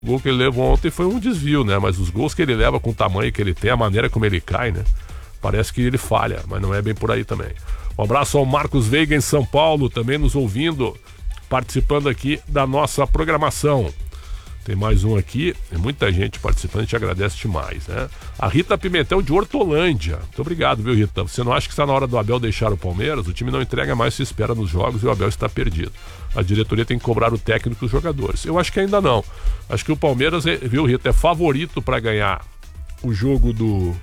O gol que ele levou ontem foi um desvio, né? Mas os gols que ele leva com o tamanho que ele tem, a maneira como ele cai, né? Parece que ele falha, mas não é bem por aí também. Um abraço ao Marcos Veiga em São Paulo, também nos ouvindo, participando aqui da nossa programação. Tem mais um aqui, tem muita gente participando, a gente agradece demais, né? A Rita Pimentel de Hortolândia. Muito obrigado, viu, Rita? Você não acha que está na hora do Abel deixar o Palmeiras? O time não entrega mais, se espera nos jogos e o Abel está perdido. A diretoria tem que cobrar o técnico e os jogadores. Eu acho que ainda não. Acho que o Palmeiras, viu, Rita, é favorito para ganhar o jogo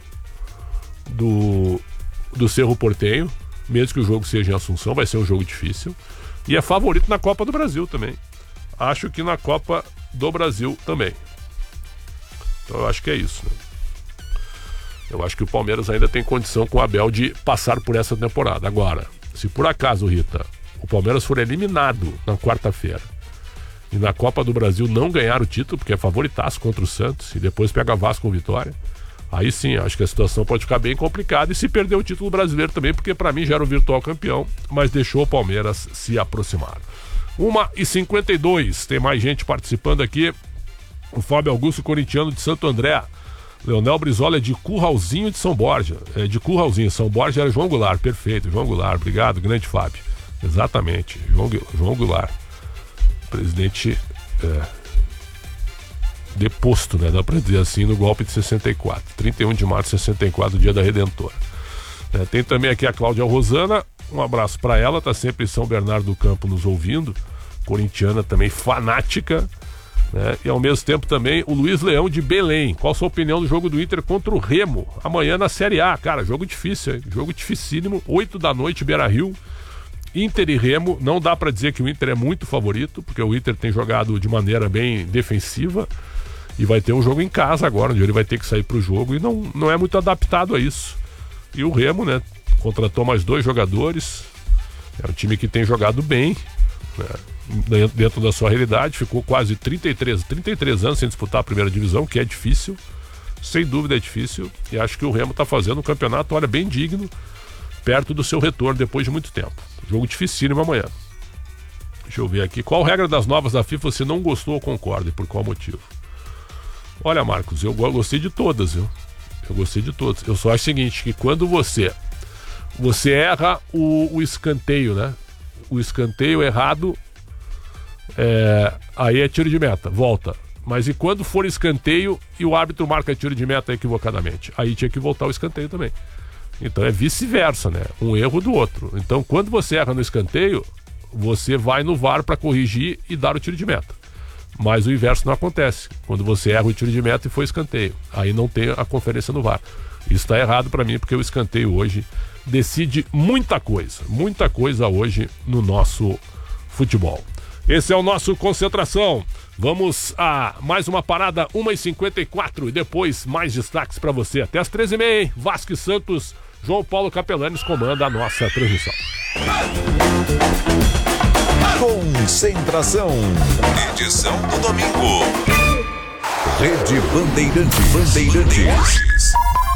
do Cerro Porteño, mesmo que o jogo seja em Assunção, vai ser um jogo difícil. E é favorito na Copa do Brasil também. Acho que na Copa do Brasil também. Então eu acho que é isso, né? Eu acho que o Palmeiras ainda tem condição com o Abel de passar por essa temporada. Agora, se por acaso, Rita, o Palmeiras for eliminado na quarta-feira e na Copa do Brasil não ganhar o título, porque é favoritaço contra o Santos, e depois pega Vasco com vitória, aí sim, acho que a situação pode ficar bem complicada. E se perder o título brasileiro também, porque para mim já era o virtual campeão, mas deixou o Palmeiras se aproximar. 1h52, tem mais gente participando aqui. O Fábio Augusto, corintiano de Santo André. Leonel Brizola é de Curralzinho de São Borja. É de Curralzinho, São Borja era João Goulart. Perfeito, João Goulart, obrigado, grande Fábio. Exatamente, João Goulart. Presidente deposto, né? Dá pra dizer assim, no golpe de 64. 31 de março de 64, dia da Redentora. Tem também aqui a Cláudia Rosana. Um abraço para ela, tá sempre em São Bernardo do Campo nos ouvindo, corintiana também fanática, né? E ao mesmo tempo também o Luiz Leão de Belém. Qual a sua opinião do jogo do Inter contra o Remo amanhã na Série A? Cara, jogo difícil, hein? Jogo dificílimo, 8 da noite, Beira-Rio. Inter e Remo, não dá para dizer que o Inter é muito favorito, porque o Inter tem jogado de maneira bem defensiva e vai ter um jogo em casa agora, onde ele vai ter que sair pro jogo e não é muito adaptado a isso. E o Remo, né, contratou mais 2 jogadores, é um time que tem jogado bem, né, dentro da sua realidade, ficou quase 33 anos sem disputar a primeira divisão, que é difícil, sem dúvida é difícil, e acho que o Remo está fazendo um campeonato, olha, bem digno, perto do seu retorno depois de muito tempo. Jogo dificílimo amanhã. Deixa eu ver aqui, qual regra das novas da FIFA você não gostou ou concorda e por qual motivo? Olha, Marcos, eu gostei de todas, viu? Eu gostei de todas. Eu só acho o seguinte, que quando você erra o escanteio, né? O escanteio errado, aí é tiro de meta, volta. Mas e quando for escanteio e o árbitro marca tiro de meta equivocadamente? Aí tinha que voltar o escanteio também. Então é vice-versa, né? Um erro do outro. Então quando você erra no escanteio, você vai no VAR para corrigir e dar o tiro de meta. Mas o inverso não acontece. Quando você erra o tiro de meta e foi escanteio, aí não tem a conferência no VAR. Isso está errado para mim, porque o escanteio hoje decide muita coisa hoje no nosso futebol. Esse é o nosso Concentração. Vamos a mais uma parada, 1h54, e depois mais destaques para você. Até as 13h30, hein? Vasco e Santos, João Paulo Capelanes comanda a nossa transmissão. Concentração. Edição do domingo. Rede Bandeirantes.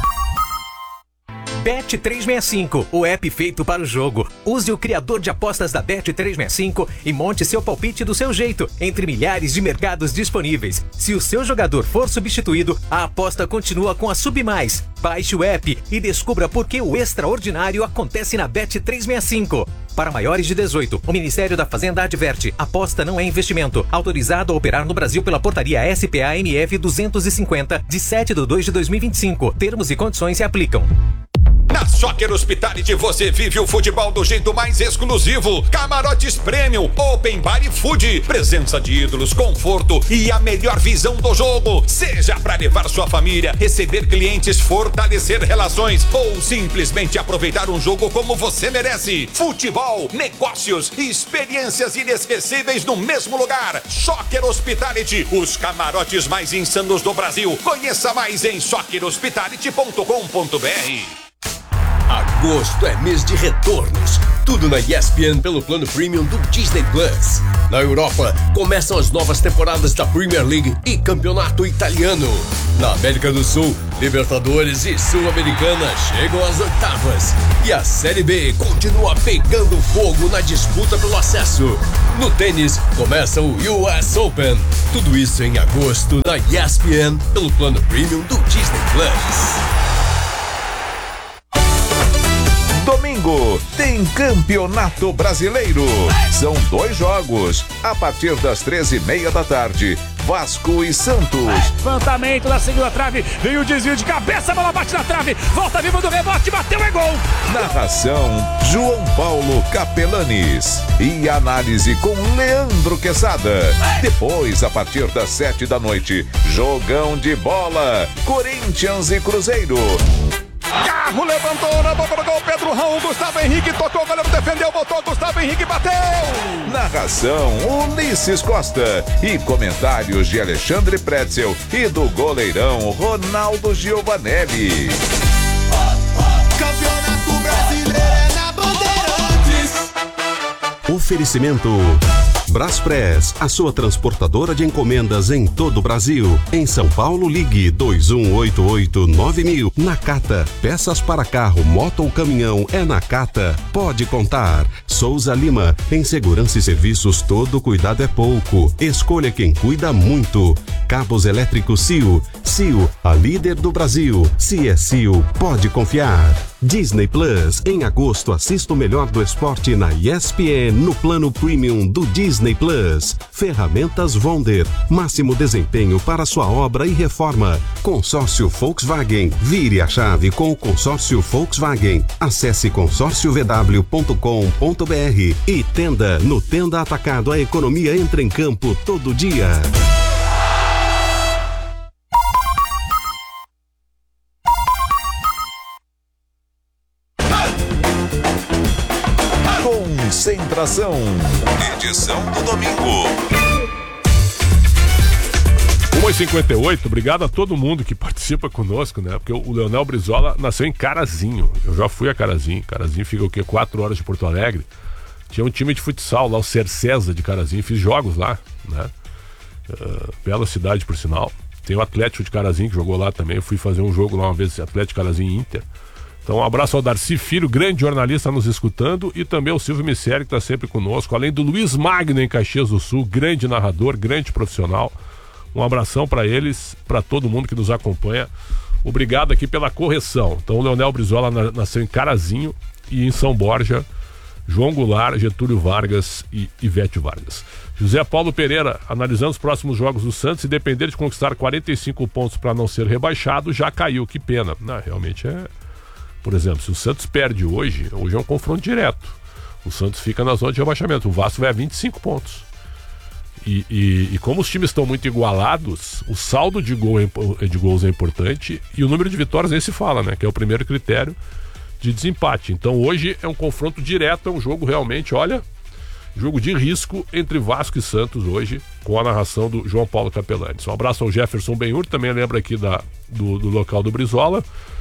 Bet365, o app feito para o jogo. Use o criador de apostas da Bet365 e monte seu palpite do seu jeito, entre milhares de mercados disponíveis. Se o seu jogador for substituído, a aposta continua com a Submais. Baixe o app e descubra por que o extraordinário acontece na Bet365. Para maiores de 18, o Ministério da Fazenda adverte: aposta não é investimento. Autorizado a operar no Brasil pela portaria SPA-MF 250, de 7/2/2025. Termos e condições se aplicam. Na Soccer Hospitality você vive o futebol do jeito mais exclusivo. Camarotes Premium, Open Bar e Food. Presença de ídolos, conforto e a melhor visão do jogo. Seja para levar sua família, receber clientes, fortalecer relações ou simplesmente aproveitar um jogo como você merece. Futebol, negócios e experiências inesquecíveis no mesmo lugar. Soccer Hospitality, os camarotes mais insanos do Brasil. Conheça mais em soccerhospitality.com.br. Agosto é mês de retornos. Tudo na ESPN pelo plano premium do Disney Plus. Na Europa, começam as novas temporadas da Premier League e Campeonato Italiano. Na América do Sul, Libertadores e Sul-Americana chegam às oitavas. E a Série B continua pegando fogo na disputa pelo acesso. No tênis, começa o US Open. Tudo isso em agosto na ESPN, pelo plano premium do Disney Plus. Domingo tem Campeonato Brasileiro. São 2 jogos. A partir das 13h30 da tarde, Vasco e Santos. Levantamento da segunda trave, vem o desvio de cabeça, a bola bate na trave, volta viva do rebote, bateu, é gol. Narração João Paulo Capelanes e análise com Leandro Quesada. Depois, a partir das 7 da noite, jogão de bola, Corinthians e Cruzeiro. Carro levantou na boca do gol, Pedro Raul, Gustavo Henrique tocou, o goleiro defendeu, voltou, Gustavo Henrique bateu! Narração Ulisses Costa e comentários de Alexandre Pretzel e do goleirão Ronaldo Giovanelli. Campeonato Brasileiro é na Bandeirantes. Oferecimento Braspress, a sua transportadora de encomendas em todo o Brasil. Em São Paulo, ligue 2188-9000. Nakata, peças para carro, moto ou caminhão, é Nakata. Pode contar. Souza Lima, em segurança e serviços, todo cuidado é pouco. Escolha quem cuida muito. Cabos elétricos CIO. CIO, a líder do Brasil. Se é CIO, pode confiar. Disney Plus, em agosto assista o melhor do esporte na ESPN no plano premium do Disney Plus. Ferramentas Wonder, máximo desempenho para sua obra e reforma. Consórcio Volkswagen, vire a chave com o consórcio Volkswagen. Acesse consórciovw.com.br e Tenda, no Tenda Atacado, a economia entra em campo todo dia. Concentração. Edição do domingo. 1h58, obrigado a todo mundo que participa conosco, né? Porque o Leonel Brizola nasceu em Carazinho. Eu já fui a Carazinho. Carazinho fica o quê? 4 horas de Porto Alegre. Tinha um time de futsal lá, o Cercesa de Carazinho. Fiz jogos lá, né? Bela cidade, por sinal. Tem o Atlético de Carazinho que jogou lá também. Eu fui fazer um jogo lá uma vez, Atlético de Carazinho e Inter. Então um abraço ao Darcy Filho, grande jornalista nos escutando, e também ao Silvio Misseri, que está sempre conosco, além do Luiz Magno em Caxias do Sul, grande narrador, grande profissional. Um abração para eles, para todo mundo que nos acompanha. Obrigado aqui pela correção. Então o Leonel Brizola nasceu em Carazinho e em São Borja, João Goulart, Getúlio Vargas e Ivete Vargas. José Paulo Pereira, analisando os próximos jogos do Santos, se depender de conquistar 45 pontos para não ser rebaixado, já caiu, que pena. Não, realmente é... Por exemplo, se o Santos perde hoje é um confronto direto. O Santos fica na zona de rebaixamento. O Vasco vai a 25 pontos. E como os times estão muito igualados, o saldo de gols é importante e o número de vitórias nem se fala, né? Que é o primeiro critério de desempate. Então hoje é um confronto direto, é um jogo realmente, olha, jogo de risco entre Vasco e Santos hoje, com a narração do João Paulo Capelanes. Um abraço ao Jefferson Benhur, também lembra aqui do local do Brizola.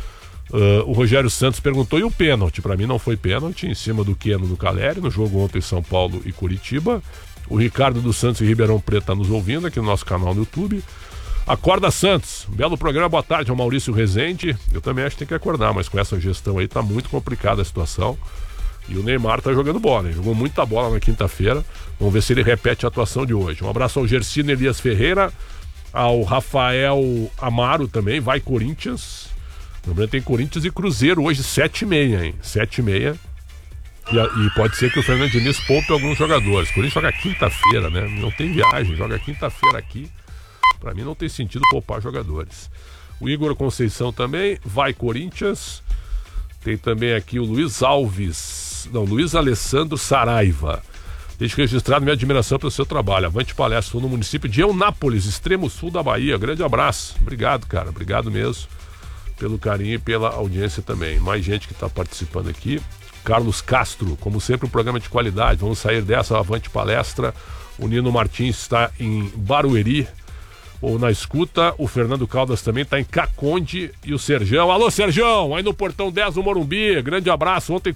O Rogério Santos perguntou, e o pênalti? Para mim não foi pênalti, em cima do Keno do Caleri, no jogo ontem em São Paulo e Curitiba. O Ricardo dos Santos e Ribeirão Preto está nos ouvindo aqui no nosso canal no YouTube. Acorda Santos, belo programa, boa tarde ao Maurício Rezende. Eu também acho que tem que acordar, mas com essa gestão aí tá muito complicada a situação. E o Neymar tá jogando bola, hein? Jogou muita bola na quinta-feira. Vamos ver se ele repete a atuação de hoje. Um abraço ao Gersino Elias Ferreira, ao Rafael Amaro também, vai Corinthians. Lembrando, tem Corinthians e Cruzeiro hoje, 7h30, hein? 7h30. E pode ser que o Fernando Diniz poupe alguns jogadores. O Corinthians joga quinta-feira, né? Não tem viagem, joga quinta-feira aqui. Pra mim não tem sentido poupar jogadores. O Igor Conceição também, vai Corinthians. Tem também aqui o Luiz Alessandro Saraiva. Deixo registrado minha admiração pelo seu trabalho. Avante palestra no município de Eunápolis, extremo sul da Bahia. Grande abraço. Obrigado, cara. Obrigado mesmo pelo carinho e pela audiência também. Mais gente que está participando aqui. Carlos Castro, como sempre, um programa de qualidade. Vamos sair dessa, avante palestra. O Nino Martins está em Barueri, ou na escuta. O Fernando Caldas também está em Caconde. E o Serjão, alô Serjão, aí no Portão 10 do Morumbi. Grande abraço. Ontem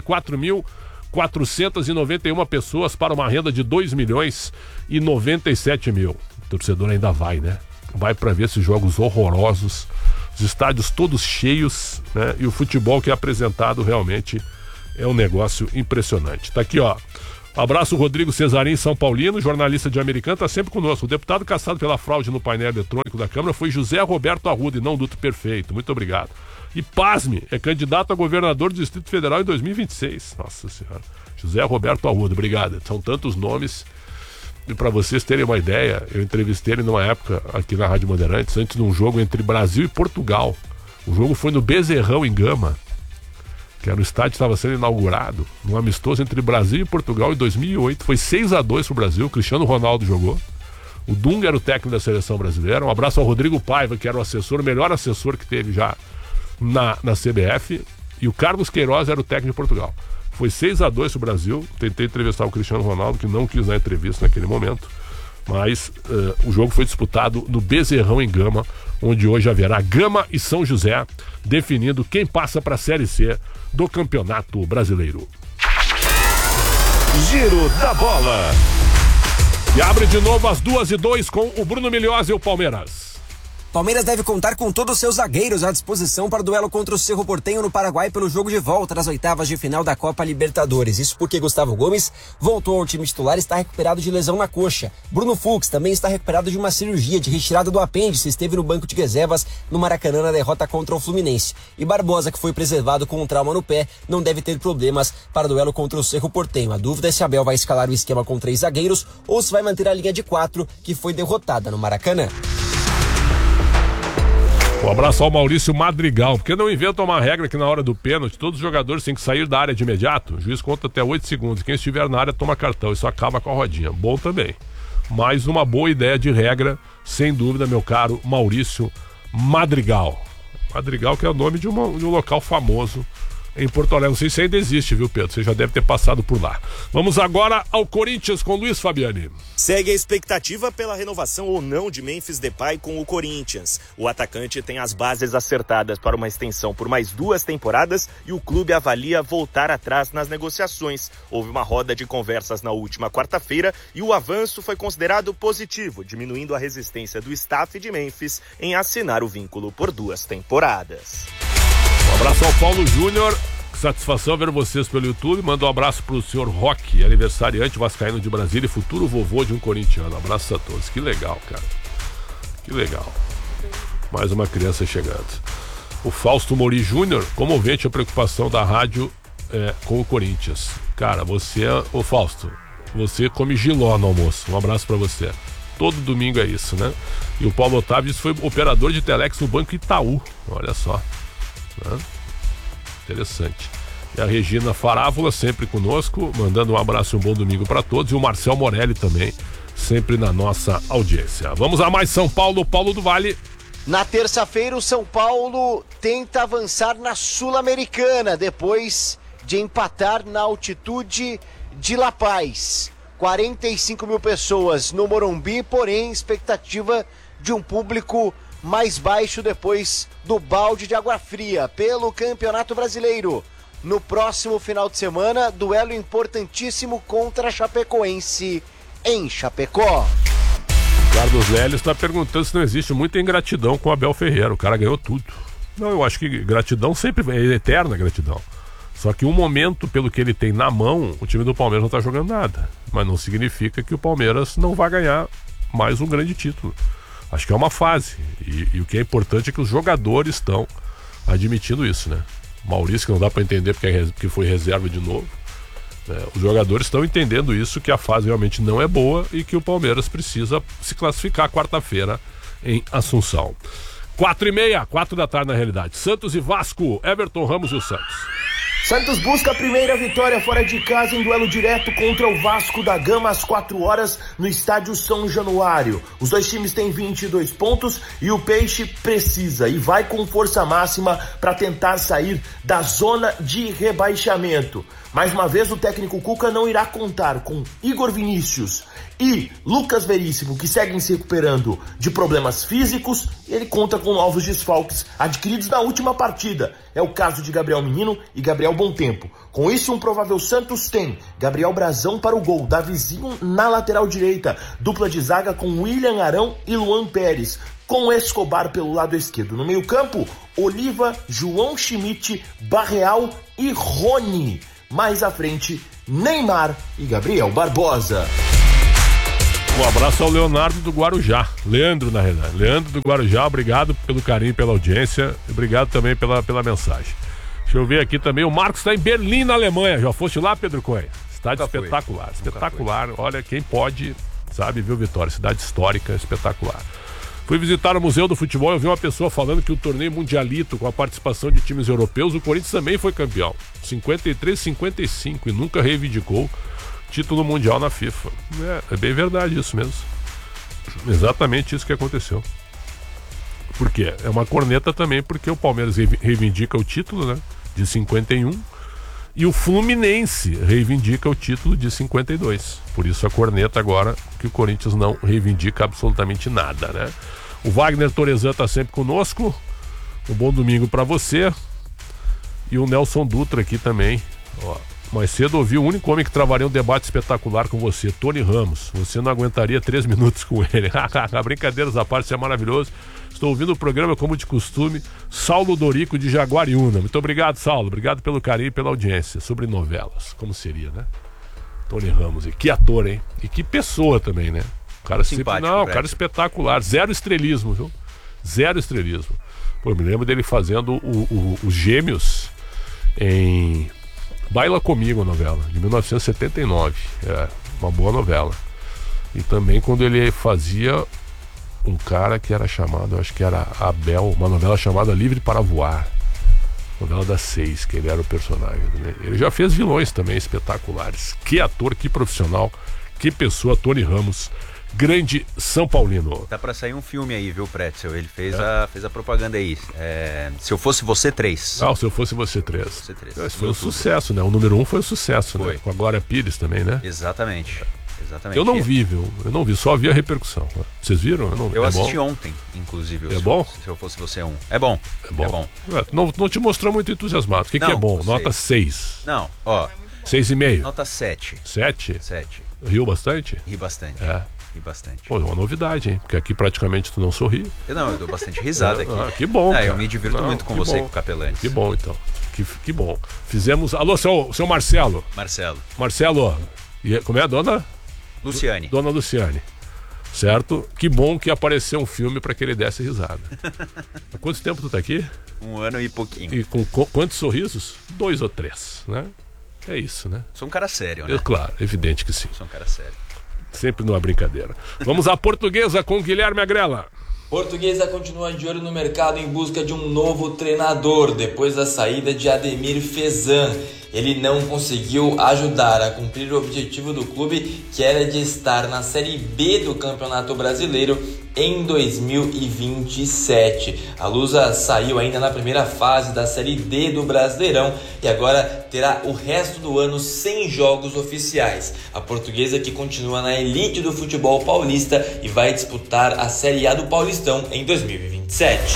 44.491 pessoas para uma renda de 2.097.000. O torcedor ainda vai, né? vai para ver esses jogos horrorosos, os estádios todos cheios, né? E o futebol que é apresentado realmente é um negócio impressionante. Tá aqui, ó. Abraço, Rodrigo Cesarim, São Paulino, jornalista de Americana, tá sempre conosco. O deputado caçado pela fraude no painel eletrônico da Câmara foi José Roberto Arruda e não Duto Perfeito. Muito obrigado. E pasme, é candidato a governador do Distrito Federal em 2026. Nossa Senhora. José Roberto Arruda, obrigado. São tantos nomes. E para vocês terem uma ideia, eu entrevistei ele numa época aqui na Rádio Bandeirantes, antes de um jogo entre Brasil e Portugal. O jogo foi no Bezerrão, em Gama, que era o estádio que estava sendo inaugurado, num amistoso entre Brasil e Portugal em 2008. Foi 6-2 pro Brasil, o Cristiano Ronaldo jogou. O Dunga era o técnico da seleção brasileira. Um abraço ao Rodrigo Paiva, que era o assessor, o melhor assessor que teve já na CBF. E o Carlos Queiroz era o técnico de Portugal. Foi 6-2 pro Brasil. Tentei entrevistar o Cristiano Ronaldo, que não quis dar entrevista naquele momento. Mas o jogo foi disputado no Bezerrão, em Gama, onde hoje haverá Gama e São José, definindo quem passa para a Série C do Campeonato Brasileiro. Giro da Bola. E abre de novo às 2:02 com o Bruno Milhose e o Palmeiras. Palmeiras deve contar com todos os seus zagueiros à disposição para o duelo contra o Cerro Porteño no Paraguai pelo jogo de volta das oitavas de final da Copa Libertadores. Isso porque Gustavo Gomes voltou ao time titular e está recuperado de lesão na coxa. Bruno Fux também está recuperado de uma cirurgia de retirada do apêndice, esteve no banco de reservas no Maracanã na derrota contra o Fluminense. E Barbosa, que foi preservado com um trauma no pé, não deve ter problemas para o duelo contra o Cerro Porteño. A dúvida é se Abel vai escalar o esquema com 3 zagueiros ou se vai manter a linha de 4 que foi derrotada no Maracanã. Um abraço ao Maurício Madrigal. Porque não inventam uma regra que na hora do pênalti todos os jogadores têm que sair da área de imediato? O juiz conta até 8 segundos. Quem estiver na área toma cartão. Isso acaba com a rodinha. Bom também. Mais uma boa ideia de regra, sem dúvida, meu caro Maurício Madrigal. Madrigal, que é o nome de um local famoso em Porto Alegre. Não sei se ainda existe, viu, Pedro? Você já deve ter passado por lá. Vamos agora ao Corinthians com Luiz Fabiani. Segue a expectativa pela renovação ou não de Memphis Depay com o Corinthians. O atacante tem as bases acertadas para uma extensão por mais 2 temporadas e o clube avalia voltar atrás nas negociações. Houve uma roda de conversas na última quarta-feira e o avanço foi considerado positivo, diminuindo a resistência do staff de Memphis em assinar o vínculo por 2 temporadas. Um abraço ao Paulo Júnior, satisfação ver vocês pelo YouTube. Manda um abraço pro senhor Roque, aniversariante vascaíno de Brasília e futuro vovô de um corintiano. Abraço a todos, que legal, cara, que legal. Mais uma criança chegando. O Fausto Mori Júnior, comovente a preocupação da rádio com o Corinthians. Cara, ô Fausto, você come jiló no almoço. Um abraço pra você. Todo domingo é isso, né? E o Paulo Otávio foi operador de telex no Banco Itaú, olha só. Interessante. E a Regina Farávola sempre conosco, mandando um abraço e um bom domingo para todos. E o Marcel Morelli também, sempre na nossa audiência. Vamos a mais São Paulo, Paulo do Vale. Na terça-feira, o São Paulo tenta avançar na Sul-Americana, depois de empatar na altitude de La Paz. 45 mil pessoas no Morumbi, porém, expectativa de um público mais baixo depois do balde de água fria pelo Campeonato Brasileiro. No próximo final de semana, duelo importantíssimo contra a Chapecoense em Chapecó. Carlos Leles está perguntando se não existe muita ingratidão com o Abel Ferreira. O cara ganhou tudo. Não, eu acho que gratidão sempre é eterna gratidão. Só que um momento, pelo que ele tem na mão, o time do Palmeiras não está jogando nada. Mas não significa que o Palmeiras não vai ganhar mais um grande título. Acho que é uma fase. E o que é importante é que os jogadores estão admitindo isso, né? Maurício, que não dá para entender porque foi reserva de novo. Os jogadores estão entendendo isso, que a fase realmente não é boa e que o Palmeiras precisa se classificar quarta-feira em Assunção. 4h30, 4 da tarde na realidade. Santos e Vasco, Everton Ramos e o Santos. Santos busca a primeira vitória fora de casa em duelo direto contra o Vasco da Gama às 4 horas no estádio São Januário. Os dois times têm 22 pontos e o Peixe precisa e vai com força máxima para tentar sair da zona de rebaixamento. Mais uma vez, o técnico Cuca não irá contar com Igor Vinícius e Lucas Veríssimo, que seguem se recuperando de problemas físicos, ele conta com novos desfalques adquiridos na última partida. É o caso de Gabriel Menino e Gabriel Bontempo. Com isso, um provável Santos tem Gabriel Brazão para o gol, Davizinho na lateral direita, dupla de zaga com William Arão e Luan Pérez, com Escobar pelo lado esquerdo. No meio-campo, Oliva, João Schmidt, Barreal e Rony. Mais à frente, Neymar e Gabriel Barbosa. Um abraço ao Leonardo do Guarujá. Leandro, na realidade. Leandro do Guarujá, obrigado pelo carinho, pela audiência. Obrigado também pela mensagem. Deixa eu ver aqui também. O Marcos está em Berlim, na Alemanha. Já foste lá, Pedro Cunha? Cidade espetacular. Espetacular. Olha, quem pode, sabe, viu, Vitória? Cidade histórica, espetacular. Fui visitar o Museu do Futebol e eu vi uma pessoa falando que o torneio mundialito, com a participação de times europeus, o Corinthians também foi campeão. 53-55 e nunca reivindicou título mundial na FIFA. É bem verdade isso mesmo. Exatamente isso que aconteceu. Por quê? É uma corneta também porque o Palmeiras reivindica o título, né, de 51 e o Fluminense reivindica o título de 52. Por isso a corneta agora que o Corinthians não reivindica absolutamente nada, né? O Wagner Torezan está sempre conosco. Um bom domingo para você. E o Nelson Dutra aqui também. Ó, mais cedo ouvi o único homem que travaria um debate espetacular com você, Tony Ramos. Você não aguentaria 3 minutos com ele. Brincadeiras à parte, isso é maravilhoso. Estou ouvindo o programa como de costume. Saulo Dorico de Jaguariúna. Muito obrigado, Saulo. Obrigado pelo carinho e pela audiência. Sobre novelas. Como seria, né? Tony Ramos. E que ator, hein? E que pessoa também, né? O cara sempre... Não, o cara espetacular. Zero estrelismo, viu? Zero estrelismo. Pô, eu me lembro dele fazendo os Gêmeos em Baila Comigo, a novela, de 1979. É, uma boa novela. E também quando ele fazia um cara que era chamado, acho que era Abel, uma novela chamada Livre para Voar. Novela das 6, que ele era o personagem, né? Ele já fez vilões também espetaculares. Que ator, que profissional, que pessoa, Tony Ramos, grande São Paulino. Tá pra sair um filme aí, viu, Pretzel? Ele fez a propaganda aí. Se Eu Fosse Você 3. Ah, Se Eu Fosse Você 3. Esse foi um sucesso, né? O número 1 foi um sucesso, né? Com a Glória Pires também, né? Exatamente. Eu não vi, viu? Eu não vi, só vi a repercussão. Vocês viram? Eu assisti ontem, inclusive. É bom? Se Eu Fosse Você 1. É bom. É bom. Não te mostrou muito entusiasmado. O que é bom? Nota 6. Não, ó. 6,5. Nota 7. 7? 7. Riu bastante? Ri bastante. É. Ri bastante. Pô, é uma novidade, hein? Porque aqui praticamente tu não sorri. Eu dou bastante risada aqui. Que bom, cara. Eu me divirto muito com você e com o Capelani. Que bom, então. Que bom. Fizemos... Alô, seu Marcelo. Marcelo. E como é a dona? Luciane. Dona Luciane. Certo? Que bom que apareceu um filme para que ele desse risada. Há quanto tempo tu tá aqui? 1 ano e pouquinho. E com quantos sorrisos? 2 ou 3, né? É isso, né? Sou um cara sério, né? Claro, evidente que sim. Sou um cara sério. Sempre numa brincadeira. Vamos à Portuguesa com Guilherme Agrela. Portuguesa continua de olho no mercado em busca de um novo treinador depois da saída de Ademir Fezan. Ele não conseguiu ajudar a cumprir o objetivo do clube, que era de estar na Série B do Campeonato Brasileiro em 2027. A Lusa saiu ainda na primeira fase da Série D do Brasileirão e agora terá o resto do ano sem jogos oficiais. A Portuguesa, que continua na elite do futebol paulista e vai disputar a Série A do Paulistão em 2027.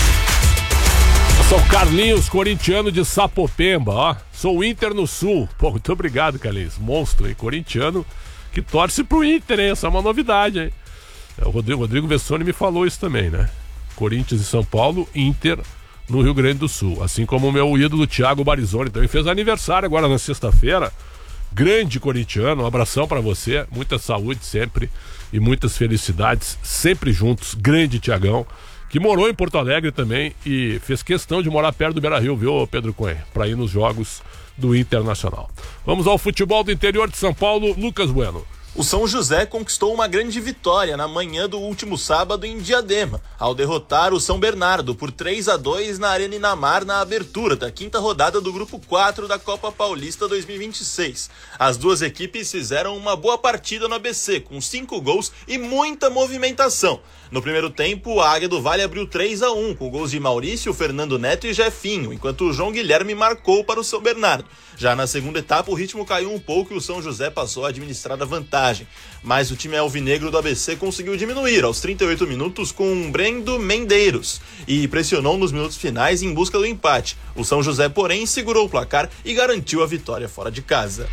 Sou Carlinhos, corintiano de Sapopemba, ó. Sou Inter no Sul. Pô, muito obrigado, Carlinhos. Monstro, hein? Corintiano que torce pro Inter, hein? Essa é uma novidade, hein? O Rodrigo Vessoni me falou isso também, né? Corinthians e São Paulo, Inter no Rio Grande do Sul. Assim como o meu ídolo Thiago Barizoni também fez aniversário agora na sexta-feira. Grande corintiano, um abração pra você. Muita saúde sempre e muitas felicidades. Sempre juntos. Grande Thiagão, que morou em Porto Alegre também e fez questão de morar perto do Beira-Rio, viu, Pedro Cunha? Pra ir nos jogos do Internacional. Vamos ao futebol do interior de São Paulo, Lucas Bueno. O São José conquistou uma grande vitória na manhã do último sábado em Diadema, ao derrotar o São Bernardo por 3-2 na Arena Inamar na abertura da 5ª rodada do Grupo 4 da Copa Paulista 2026. As duas equipes fizeram uma boa partida no ABC, com 5 gols e muita movimentação. No primeiro tempo, o Águia do Vale abriu 3-1, com gols de Maurício, Fernando Neto e Jefinho, enquanto o João Guilherme marcou para o São Bernardo. Já na segunda etapa, o ritmo caiu um pouco e o São José passou a administrar a vantagem. vantagem. Mas o time alvinegro do ABC conseguiu diminuir aos 38 minutos com Brendo Mendeiros e pressionou nos minutos finais em busca do empate. O São José, porém, segurou o placar e garantiu a vitória fora de casa.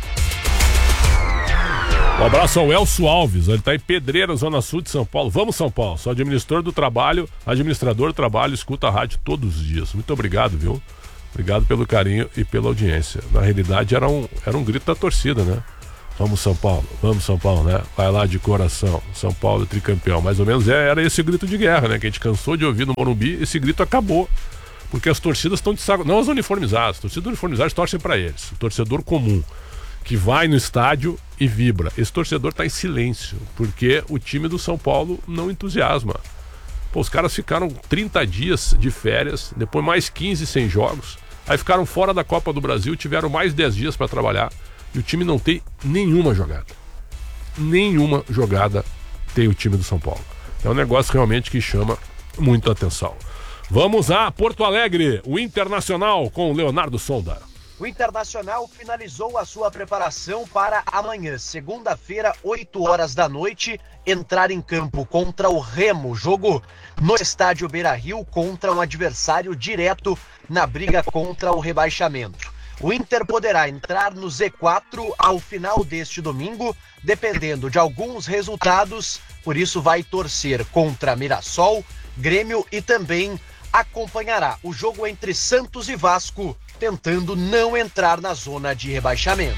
Um abraço ao Elcio Alves, ele está em Pedreira, Zona Sul de São Paulo. Vamos, São Paulo, sou administrador do trabalho, escuta a rádio todos os dias. Muito obrigado, viu? Obrigado pelo carinho e pela audiência. Na realidade era um grito da torcida, né? Vamos São Paulo, né? Vai lá de coração, São Paulo tricampeão. Mais ou menos era esse grito de guerra, né? Que a gente cansou de ouvir no Morumbi, esse grito acabou. Porque as torcidas estão de saco, não as uniformizadas, as torcidas uniformizadas torcem para eles. O torcedor comum, que vai no estádio e vibra. Esse torcedor está em silêncio, porque o time do São Paulo não entusiasma. Pô, os caras ficaram 30 dias de férias, depois mais 15 sem jogos, aí ficaram fora da Copa do Brasil, tiveram mais 10 dias para trabalhar, e o time não tem nenhuma jogada. Nenhuma jogada tem o time do São Paulo. É um negócio realmente que chama muito a atenção. Vamos a Porto Alegre, o Internacional com o Leonardo Sonda. O Internacional finalizou a sua preparação para amanhã, segunda-feira, 8 horas da noite, entrar em campo contra o Remo, jogo no estádio Beira-Rio contra um adversário direto na briga contra o rebaixamento. O Inter poderá entrar no Z4 ao final deste domingo, dependendo de alguns resultados, por isso vai torcer contra Mirassol, Grêmio e também acompanhará o jogo entre Santos e Vasco, tentando não entrar na zona de rebaixamento.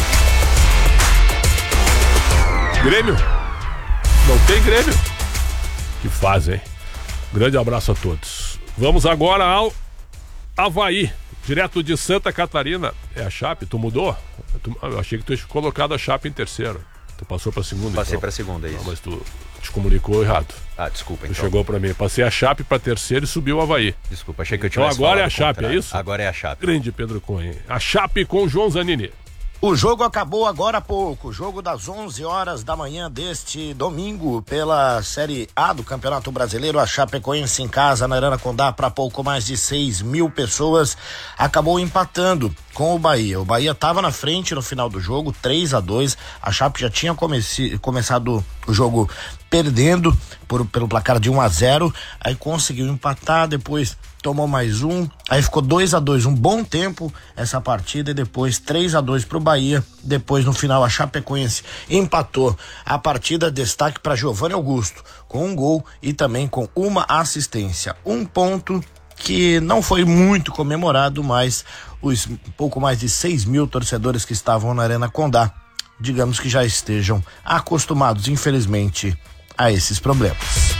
Grêmio? Não tem Grêmio? Que fase, hein? Grande abraço a todos. Vamos agora ao Avaí, direto de Santa Catarina. É a Chape? Tu mudou? Eu achei que tu tinha colocado a Chape em terceiro. Tu passou pra segunda? Passei então. pra segunda, isso. Não, mas tu te comunicou errado. Ah, desculpa, tu então. chegou pra mim. Passei a Chape pra terceiro e subiu o Avaí. Desculpa, achei que eu tinha Então agora é a Chape, é isso? Agora é a Chape. Grande Pedro Cunha. A Chape com o João Zanini. O jogo acabou agora há pouco, jogo das 11 horas da manhã deste domingo pela Série A do Campeonato Brasileiro. A Chapecoense em casa na Arana Condá para pouco mais de 6 mil pessoas acabou empatando com o Bahia. O Bahia estava na frente no final do jogo, 3-2. A Chape já tinha começado o jogo perdendo pelo placar de 1-0, aí conseguiu empatar, depois tomou mais um, aí ficou 2-2, um bom tempo essa partida, e depois 3-2 pro Bahia. Depois no final a Chapecoense empatou a partida. Destaque para Giovanni Augusto com um gol e também com uma assistência. Um ponto que não foi muito comemorado, mas os pouco mais de 6 mil torcedores que estavam na Arena Condá, digamos que já estejam acostumados, infelizmente, a esses problemas.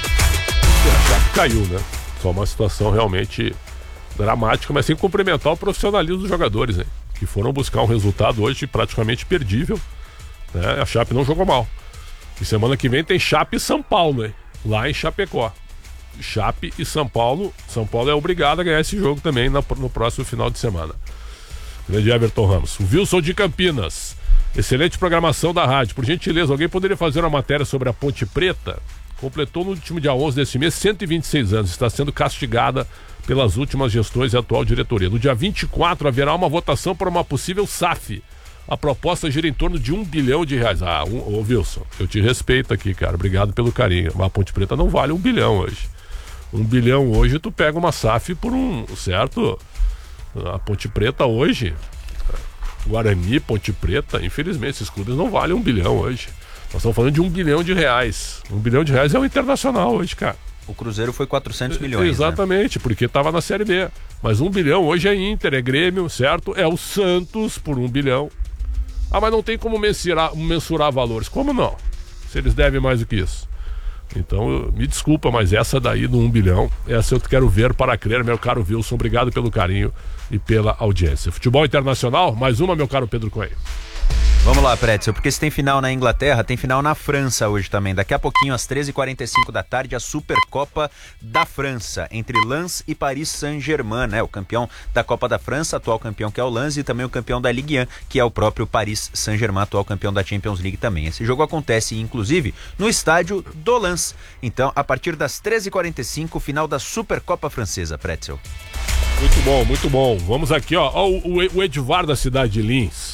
Caiu, né? Só uma situação realmente dramática, mas sem cumprimentar o profissionalismo dos jogadores, né? Que foram buscar um resultado hoje praticamente perdível, né? A Chape não jogou mal. E semana que vem tem Chape e São Paulo, hein? Lá em Chapecó. Chape e São Paulo. São Paulo é obrigado a ganhar esse jogo também no próximo final de semana. Grande Everton Ramos. O Wilson de Campinas. Excelente programação da rádio. Por gentileza, alguém poderia fazer uma matéria sobre a Ponte Preta? Completou no último dia 11 desse mês 126 anos. Está sendo castigada pelas últimas gestões e atual diretoria. No dia 24 haverá uma votação para uma possível SAF. A proposta gira em torno de R$1 bilhão. Ô Wilson, eu te respeito aqui, cara. Obrigado pelo carinho. Mas a Ponte Preta não vale R$1 bilhão hoje. R$1 bilhão hoje tu pega uma SAF por certo? A Ponte Preta hoje, Guarani, Ponte Preta, infelizmente esses clubes não valem R$1 bilhão hoje. Nós estamos falando de R$1 bilhão. R$1 bilhão é o Internacional hoje, cara. O Cruzeiro foi 400 milhões. Exatamente, né? Porque estava na Série B. Mas R$1 bilhão hoje é Inter, é Grêmio, certo? É o Santos por R$1 bilhão. Ah, mas não tem como mensurar valores. Como não? Se eles devem mais do que isso. Então, me desculpa, mas essa daí do R$1 bilhão, essa eu quero ver para crer, meu caro Wilson. Obrigado pelo carinho e pela audiência. Futebol internacional, mais uma, meu caro Pedro Coelho. Vamos lá, Pretzel, porque se tem final na Inglaterra, tem final na França hoje também. Daqui a pouquinho, às 13h45 da tarde, a Supercopa da França, entre Lens e Paris Saint-Germain, né? O campeão da Copa da França, atual campeão, que é o Lens, e também o campeão da Ligue 1, que é o próprio Paris Saint-Germain, atual campeão da Champions League também. Esse jogo acontece, inclusive, no estádio do Lens. Então, a partir das 13h45, final da Supercopa Francesa, Pretzel. Muito bom, muito bom. Vamos aqui, ó. O Edvar da cidade de Lins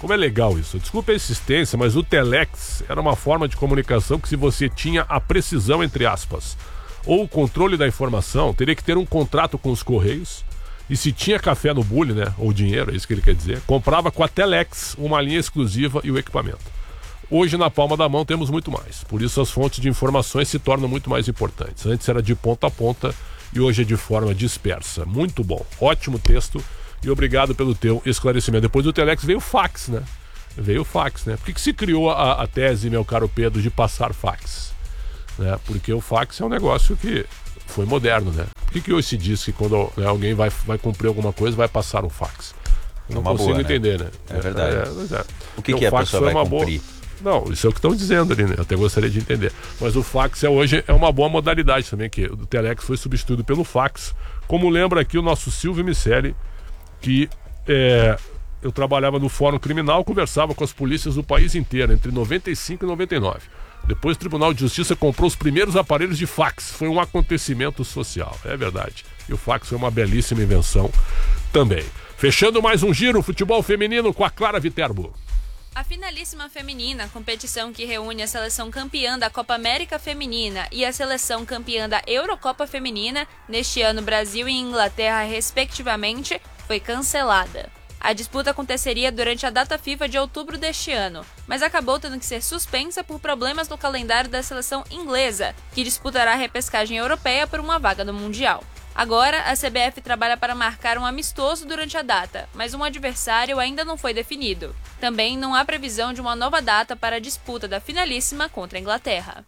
Como é legal isso. Desculpa a insistência, mas o telex era uma forma de comunicação que, se você tinha a precisão, entre aspas, ou o controle da informação, teria que ter um contrato com os Correios. E se tinha café no bule, né, ou dinheiro, é isso que ele quer dizer, comprava com a telex uma linha exclusiva e o equipamento. Hoje, na palma da mão, temos muito mais. Por isso, as fontes de informações se tornam muito mais importantes. Antes era de ponta a ponta e hoje é de forma dispersa. Muito bom. Ótimo texto. E obrigado pelo teu esclarecimento. Depois do telex veio o fax, né? Veio o fax, né? Por que se criou a tese, meu caro Pedro, de passar fax? Né? Porque o fax é um negócio que foi moderno, né? Por que hoje se diz que quando alguém vai cumprir alguma coisa, vai passar um fax? Eu não consigo entender, né? É verdade. O que a pessoa vai cumprir? Não, isso é o que estão dizendo ali, né? Eu até gostaria de entender. Mas o fax hoje é uma boa modalidade também, que o telex foi substituído pelo fax. Como lembra aqui o nosso Silvio Miceli, que eu trabalhava no Fórum Criminal, conversava com as polícias do país inteiro, entre 95 e 99. Depois o Tribunal de Justiça comprou os primeiros aparelhos de fax. Foi um acontecimento social, é verdade. E o fax foi uma belíssima invenção também. Fechando mais um giro, futebol feminino com a Clara Viterbo. A Finalíssima Feminina, competição que reúne a seleção campeã da Copa América Feminina e a seleção campeã da Eurocopa Feminina, neste ano Brasil e Inglaterra respectivamente, foi cancelada. A disputa aconteceria durante a data FIFA de outubro deste ano, mas acabou tendo que ser suspensa por problemas no calendário da seleção inglesa, que disputará a repescagem europeia por uma vaga no Mundial. Agora, a CBF trabalha para marcar um amistoso durante a data, mas um adversário ainda não foi definido. Também não há previsão de uma nova data para a disputa da Finalíssima contra a Inglaterra.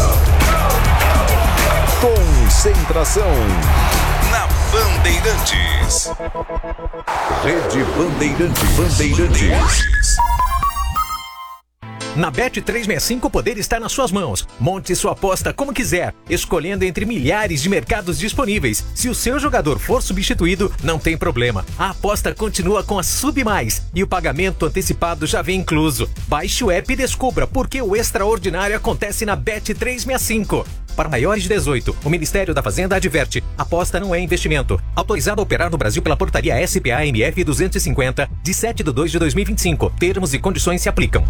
Concentração na Bandeirantes. Rede Bandeirantes. Na Bet365 o poder está nas suas mãos. Monte sua aposta como quiser, escolhendo entre milhares de mercados disponíveis. Se o seu jogador for substituído, não tem problema. A aposta continua com a Sub Mais e o pagamento antecipado já vem incluso. Baixe o app e descubra por que o extraordinário acontece na Bet365. Para maiores de 18, o Ministério da Fazenda adverte: aposta não é investimento. Autorizado a operar no Brasil pela portaria SPA-MF 250, de 7/2/2025. Termos e condições se aplicam.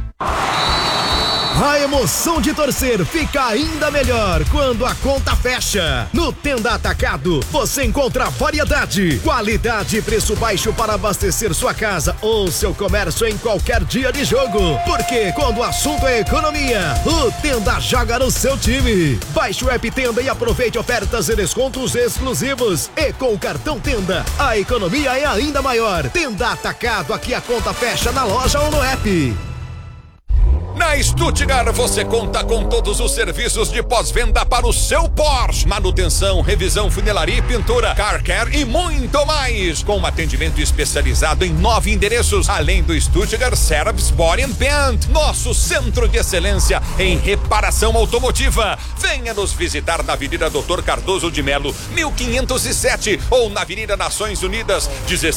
A emoção de torcer fica ainda melhor quando a conta fecha. No Tenda Atacado, você encontra variedade, qualidade e preço baixo para abastecer sua casa ou seu comércio em qualquer dia de jogo. Porque quando o assunto é economia, o Tenda joga no seu time. Baixe o app Tenda e aproveite ofertas e descontos exclusivos. E com o cartão Tenda, a economia é ainda maior. Tenda Atacado, aqui a conta fecha na loja ou no app. Na Stuttgart você conta com todos os serviços de pós-venda para o seu Porsche. Manutenção, revisão, funilaria e pintura, car care e muito mais. Com um atendimento especializado em 9 endereços, além do Stuttgart Service Body and Paint, nosso centro de excelência em reparação automotiva. Venha nos visitar na Avenida Doutor Cardoso de Melo, 1507 ou na Avenida Nações Unidas,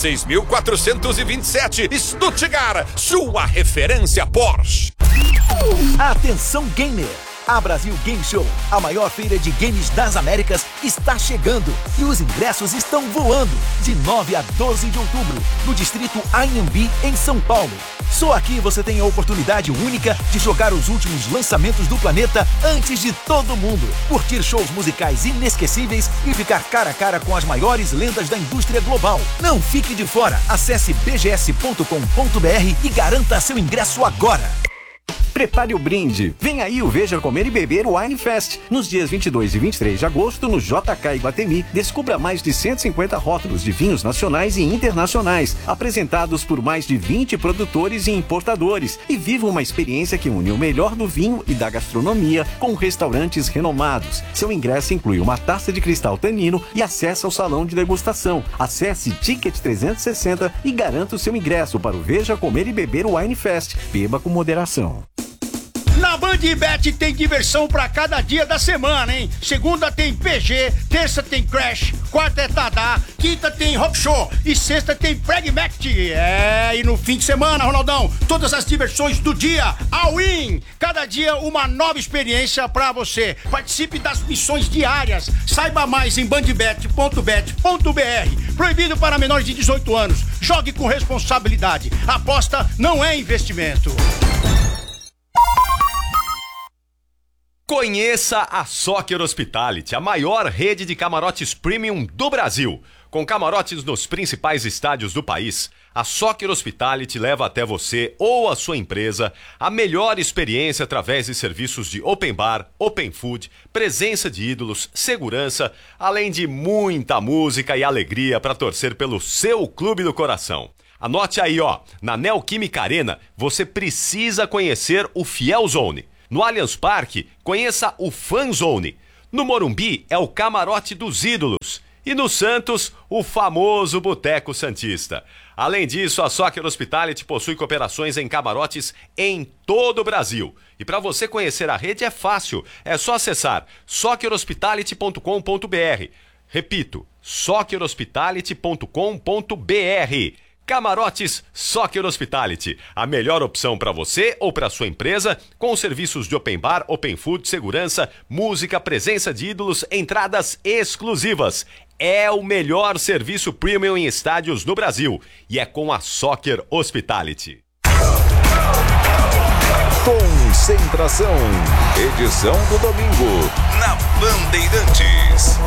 16.427. Stuttgart, sua referência Porsche. Atenção gamer! A Brasil Game Show, a maior feira de games das Américas, está chegando e os ingressos estão voando. De 9 a 12 de outubro, no distrito Anhembi, em São Paulo. Só aqui você tem a oportunidade única de jogar os últimos lançamentos do planeta antes de todo mundo. Curtir shows musicais inesquecíveis e ficar cara a cara com as maiores lendas da indústria global. Não fique de fora. Acesse bgs.com.br e garanta seu ingresso agora. Prepare o brinde. Vem aí o Veja Comer e Beber Wine Fest. Nos dias 22 e 23 de agosto, no JK Iguatemi, descubra mais de 150 rótulos de vinhos nacionais e internacionais, apresentados por mais de 20 produtores e importadores. E viva uma experiência que une o melhor do vinho e da gastronomia com restaurantes renomados. Seu ingresso inclui uma taça de cristal tanino e acesso ao salão de degustação. Acesse Ticket 360 e garanta o seu ingresso para o Veja Comer e Beber Wine Fest. Beba com moderação. Na Na Bandbet tem diversão pra cada dia da semana, hein? Segunda tem PG, terça tem Crash, quarta é Tadá, quinta tem Rock Show e sexta tem Pragmatic. E no fim de semana, Ronaldão, todas as diversões do dia, all-in. Cada dia uma nova experiência pra você. Participe das missões diárias. Saiba mais em bandbet.bet.br. Proibido para menores de 18 anos. Jogue com responsabilidade. Aposta não é investimento. Conheça a Soccer Hospitality, a maior rede de camarotes premium do Brasil. Com camarotes nos principais estádios do país, a Soccer Hospitality leva até você ou a sua empresa a melhor experiência através de serviços de open bar, open food, presença de ídolos, segurança, além de muita música e alegria para torcer pelo seu clube do coração. Anote aí, ó, na Neoquímica Arena você precisa conhecer o Fiel Zone. No Allianz Parque, conheça o Fan Zone. No Morumbi é o Camarote dos Ídolos. E no Santos, o famoso Boteco Santista. Além disso, a Soccer Hospitality possui cooperações em camarotes em todo o Brasil. E para você conhecer a rede é fácil, é só acessar soccerhospitality.com.br. Repito, soccerhospitality.com.br. Camarotes Soccer Hospitality, a melhor opção para você ou para sua empresa, com serviços de open bar, open food, segurança, música, presença de ídolos, entradas exclusivas. É o melhor serviço premium em estádios no Brasil e é com a Soccer Hospitality. Concentração, edição do domingo, na Bandeirantes.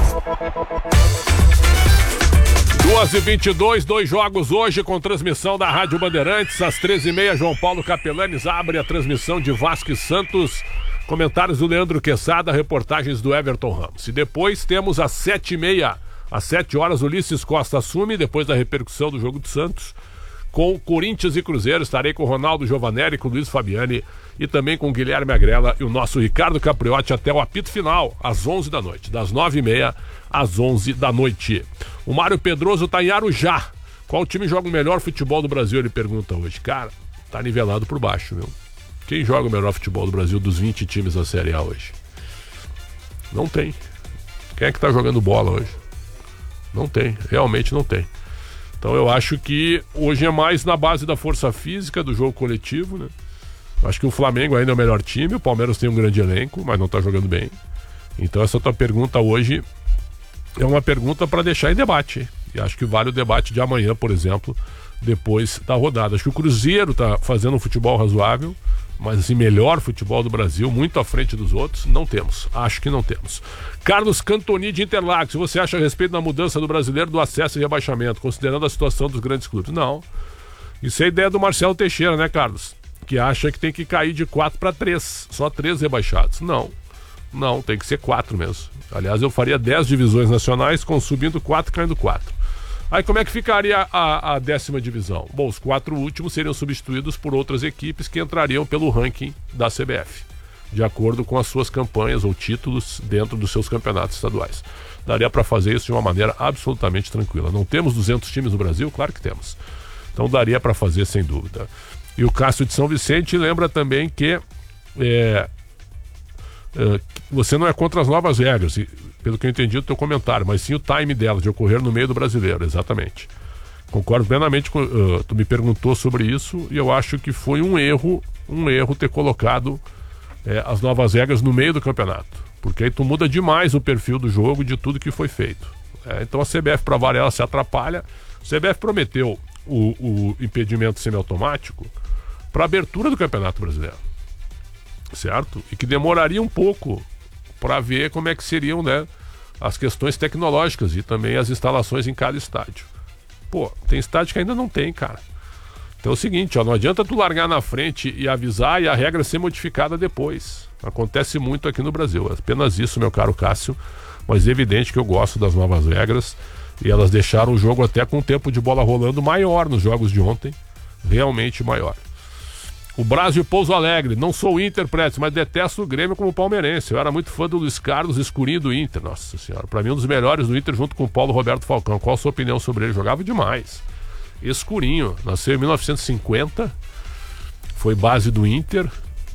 2h22, 2 jogos hoje com transmissão da Rádio Bandeirantes. Às 13h30, João Paulo Capelanes abre a transmissão de Vasco e Santos. Comentários do Leandro Quesada, reportagens do Everton Ramos. E depois temos às 7h30, às 7 horas, Ulisses Costa assume, depois da repercussão do jogo do Santos, com Corinthians e Cruzeiro. Estarei com o Ronaldo Giovanelli, com o Luiz Fabiani e também com o Guilherme Agrela e o nosso Ricardo Capriotti até o apito final, às 11 da noite, das 9h30 às 11 da noite. O Mário Pedroso tá em Arujá. Qual time joga o melhor futebol do Brasil? Ele pergunta hoje. Cara, tá nivelado por baixo, viu? Quem joga o melhor futebol do Brasil dos 20 times da Série A hoje? Não tem. Quem é que tá jogando bola hoje? Não tem, realmente não tem. Então eu acho que hoje é mais na base da força física, do jogo coletivo, né? Acho que o Flamengo ainda é o melhor time, o Palmeiras tem um grande elenco, mas não tá jogando bem. Então essa tua pergunta hoje é uma pergunta para deixar em debate. E acho que vale o debate de amanhã, por exemplo, depois da rodada. Acho que o Cruzeiro tá fazendo um futebol razoável, mas assim, melhor futebol do Brasil, muito à frente dos outros, não temos. Acho que não temos. Carlos Cantoni de Interlagos, você acha a respeito da mudança do brasileiro do acesso e rebaixamento, considerando a situação dos grandes clubes? Não. Isso é a ideia do Marcelo Teixeira, né, Carlos? Que acha que tem que cair de 4 para 3, só 3 rebaixados. Não, tem que ser 4 mesmo. Aliás, eu faria 10 divisões nacionais, com subindo 4, caindo 4. Aí como é que ficaria a 10ª divisão? Bom, os 4 últimos seriam substituídos por outras equipes que entrariam pelo ranking da CBF, de acordo com as suas campanhas ou títulos dentro dos seus campeonatos estaduais. Daria para fazer isso de uma maneira absolutamente tranquila. Não temos 200 times no Brasil? Claro que temos. Então daria para fazer sem dúvida. E o Cássio de São Vicente lembra também que você não é contra as novas regras, pelo que eu entendi do teu comentário, mas sim o time delas, de ocorrer no meio do brasileiro, exatamente. Concordo plenamente com... tu me perguntou sobre isso e eu acho que foi um erro ter colocado as novas regras no meio do campeonato, porque aí tu muda demais o perfil do jogo e de tudo que foi feito. Então a CBF, para variar, ela se atrapalha. A CBF prometeu o impedimento semiautomático para abertura do Campeonato Brasileiro, certo? E que demoraria um pouco para ver como é que seriam, né, as questões tecnológicas e também as instalações em cada estádio. Pô, tem estádio que ainda não tem, cara. Então é o seguinte, ó, não adianta tu largar na frente e avisar e a regra ser modificada depois. Acontece muito aqui no Brasil. É apenas isso, meu caro Cássio. Mas é evidente que eu gosto das novas regras e elas deixaram o jogo até com um tempo de bola rolando maior nos jogos de ontem. Realmente maior. O Brasil Pouso Alegre, não sou o Inter, mas detesto o Grêmio como palmeirense. Eu era muito fã do Luiz Carlos, escurinho do Inter. Nossa senhora, pra mim um dos melhores do Inter junto com o Paulo Roberto Falcão. Qual a sua opinião sobre ele? Jogava demais. Escurinho, nasceu em 1950, foi base do Inter,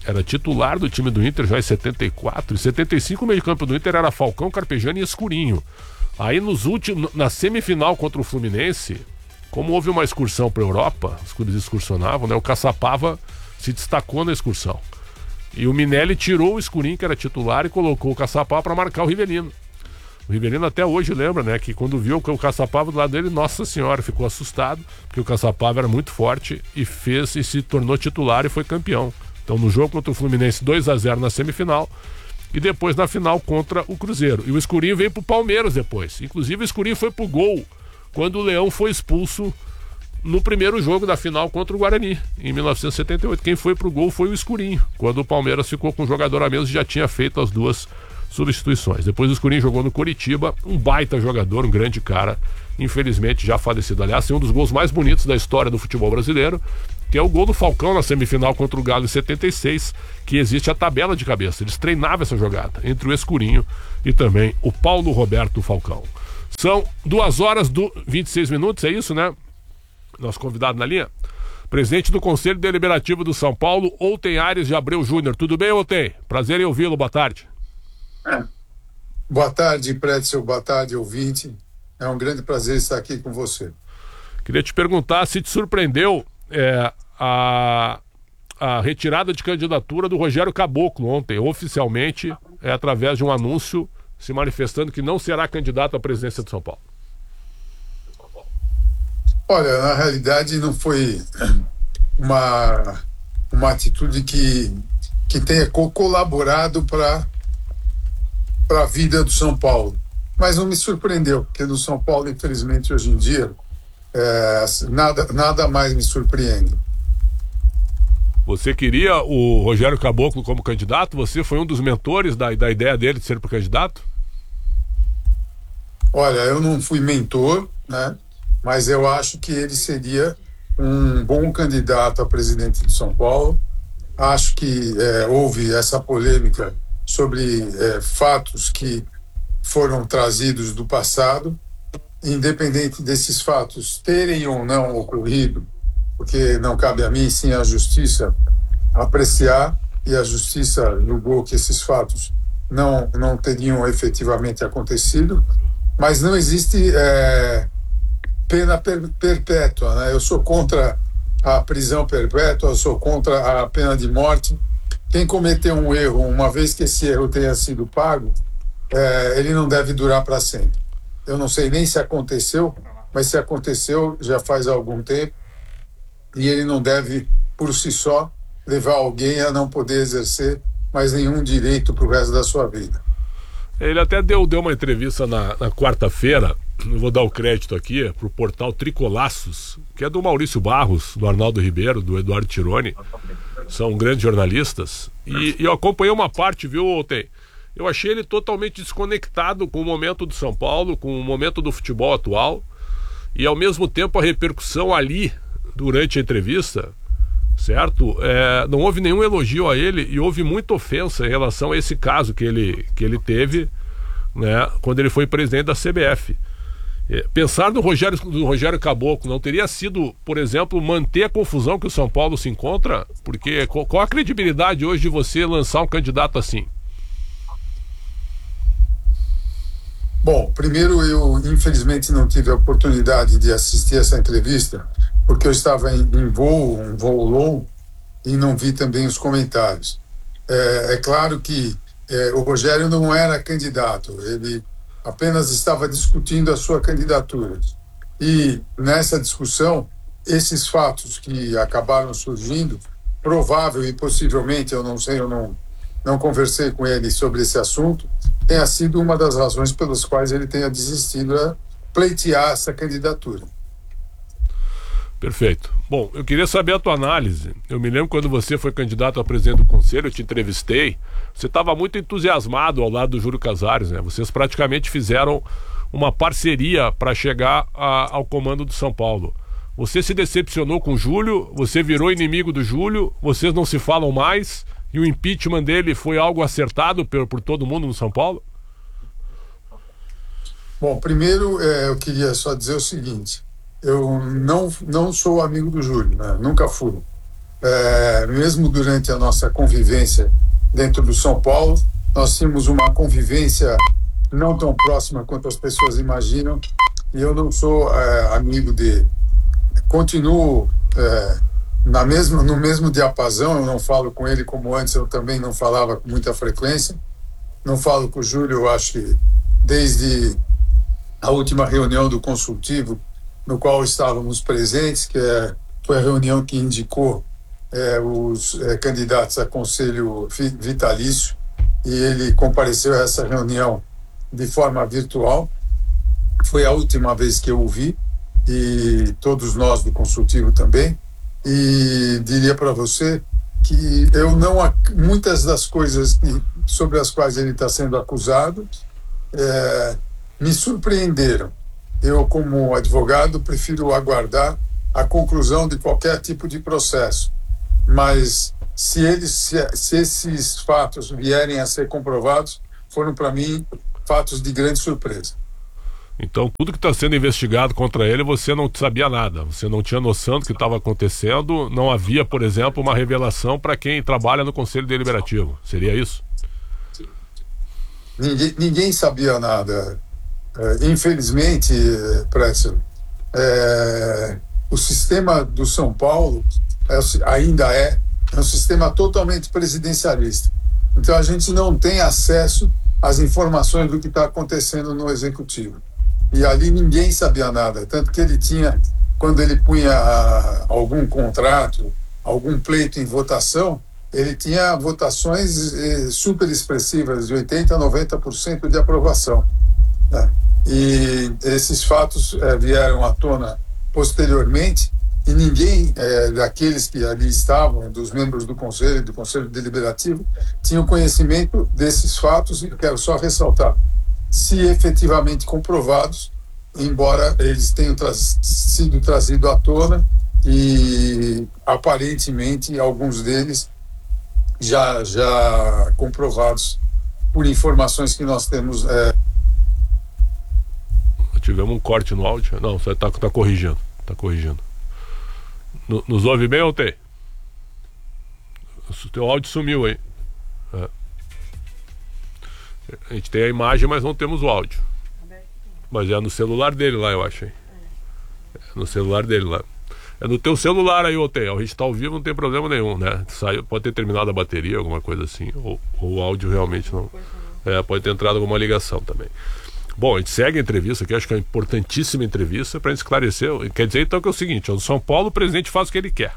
era titular do time do Inter já em 74. Em 75 o meio campo do Inter era Falcão, Carpegiani e Escurinho. Aí na semifinal contra o Fluminense, como houve uma excursão para a Europa, os clubes excursionavam, né? O Caçapava se destacou na excursão. E o Minelli tirou o Escurinho, que era titular, e colocou o Caçapava para marcar o Rivelino. O Rivelino até hoje lembra, né, que quando viu o Caçapava do lado dele, nossa senhora, ficou assustado, porque o Caçapava era muito forte e se tornou titular e foi campeão. Então no jogo contra o Fluminense 2-0 na semifinal e depois na final contra o Cruzeiro. E o Escurinho veio pro Palmeiras depois. Inclusive o Escurinho foi pro gol quando o Leão foi expulso no primeiro jogo da final contra o Guarani, em 1978. Quem foi pro gol foi o Escurinho, quando o Palmeiras ficou com um jogador a menos e já tinha feito as 2 substituições. Depois o Escurinho jogou no Coritiba, um baita jogador, um grande cara, infelizmente já falecido. Aliás, tem um dos gols mais bonitos da história do futebol brasileiro, que é o gol do Falcão na semifinal contra o Galo em 76, que existe a tabela de cabeça. Eles treinavam essa jogada entre o Escurinho e também o Paulo Roberto Falcão. São 2h26, é isso, né? Nosso convidado na linha, presidente do Conselho Deliberativo do São Paulo, Outen Aires de Abreu Júnior. Tudo bem, Outen? Prazer em ouvi-lo, boa tarde. Boa tarde, Prédio, boa tarde, ouvinte. É um grande prazer estar aqui com você. Queria te perguntar se te surpreendeu a retirada de candidatura do Rogério Caboclo ontem, oficialmente, através de um anúncio se manifestando que não será candidato à presidência de São Paulo. Olha, na realidade não foi uma atitude que tenha colaborado para a vida do São Paulo. Mas não me surpreendeu, porque no São Paulo, infelizmente, hoje em dia, nada mais me surpreende. Você queria o Rogério Caboclo como candidato? Você foi um dos mentores da ideia dele de ser pro candidato? Olha, eu não fui mentor, né? Mas eu acho que ele seria um bom candidato a presidente de São Paulo. Acho que houve essa polêmica sobre fatos que foram trazidos do passado, independente desses fatos terem ou não ocorrido, porque não cabe a mim, sim a justiça apreciar, e a justiça julgou que esses fatos não teriam efetivamente acontecido, mas não existe pena perpétua, né? Eu sou contra a prisão perpétua, eu sou contra a pena de morte. Quem cometeu um erro, uma vez que esse erro tenha sido pago, ele não deve durar para sempre. Eu não sei nem se aconteceu, mas se aconteceu já faz algum tempo, e ele não deve, por si só, levar alguém a não poder exercer mais nenhum direito para o resto da sua vida. Ele até deu uma entrevista na quarta-feira, eu vou dar o crédito aqui, para o portal Tricolaços, que é do Maurício Barros, do Arnaldo Ribeiro, do Eduardo Tironi. São grandes jornalistas. E eu acompanhei uma parte, viu, Ontem? Eu achei ele totalmente desconectado com o momento do São Paulo, com o momento do futebol atual. E ao mesmo tempo a repercussão ali, durante a entrevista, certo? Não houve nenhum elogio a ele e houve muita ofensa em relação a esse caso que ele teve, né, quando ele foi presidente da CBF. Pensar no Rogério Caboclo não teria sido, por exemplo, manter a confusão que o São Paulo se encontra? Porque qual a credibilidade hoje de você lançar um candidato assim? Bom, primeiro eu infelizmente não tive a oportunidade de assistir essa entrevista, porque eu estava em voo, um voo longo, e não vi também os comentários. É claro que o Rogério não era candidato, ele apenas estava discutindo a sua candidatura. E nessa discussão, esses fatos que acabaram surgindo, provável e possivelmente, eu não sei, eu não conversei com ele sobre esse assunto, tenha sido uma das razões pelas quais ele tenha desistido a pleitear essa candidatura. Perfeito. Bom, eu queria saber a tua análise. Eu me lembro quando você foi candidato a presidente do Conselho, eu te entrevistei, você estava muito entusiasmado ao lado do Júlio Casares, né? Vocês praticamente fizeram uma parceria para chegar ao comando do São Paulo. Você se decepcionou com o Júlio, você virou inimigo do Júlio, vocês não se falam mais, e o impeachment dele foi algo acertado por todo mundo no São Paulo? Bom, primeiro eu queria só dizer o seguinte: eu não sou amigo do Júlio, né? Nunca fui. mesmo durante a nossa convivência dentro do São Paulo, nós tínhamos uma convivência não tão próxima quanto as pessoas imaginam, e eu não sou amigo dele. Continuo no mesmo diapasão, eu não falo com ele como antes, eu também não falava com muita frequência. Não falo com o Júlio, eu acho que desde a última reunião do consultivo, no qual estávamos presentes, que foi a reunião que indicou os candidatos a conselho vitalício, e ele compareceu a essa reunião de forma virtual. Foi a última vez que eu o vi, e todos nós do consultivo também, e diria para você que muitas das coisas sobre as quais ele está sendo acusado me surpreenderam. Eu, como advogado, prefiro aguardar a conclusão de qualquer tipo de processo, mas se esses fatos vierem a ser comprovados, foram para mim fatos de grande surpresa. Então, tudo que está sendo investigado contra ele, você não sabia nada, você não tinha noção do que estava acontecendo, não havia, por exemplo, uma revelação para quem trabalha no Conselho Deliberativo, seria isso? Ninguém sabia nada. Infelizmente, Précio, o sistema do São Paulo ainda é um sistema totalmente presidencialista. Então, a gente não tem acesso às informações do que está acontecendo no Executivo. E ali ninguém sabia nada, tanto que ele tinha, quando ele punha algum contrato, algum pleito em votação, ele tinha votações super expressivas, de 80% a 90% de aprovação, né? E esses fatos vieram à tona posteriormente, e ninguém daqueles que ali estavam, dos membros do Conselho Deliberativo, tinham conhecimento desses fatos, e quero só ressaltar, se efetivamente comprovados, embora eles tenham sido trazidos à tona, e aparentemente alguns deles já comprovados por informações que nós temos. Tivemos um corte no áudio. Não, você está corrigindo. Está corrigindo. Nos ouve bem ou tem? O teu áudio sumiu aí. A gente tem a imagem, mas não temos o áudio. Mas é no celular dele lá, eu acho. É no celular dele lá. É no teu celular aí, Otei. A gente está ao vivo, não tem problema nenhum, né? Pode ter terminado a bateria, alguma coisa assim. Ou o áudio realmente não. Pode ter entrado alguma ligação também. Bom, a gente segue a entrevista aqui, acho que é uma importantíssima entrevista para esclarecer. Quer dizer então que é o seguinte: no São Paulo o presidente faz o que ele quer.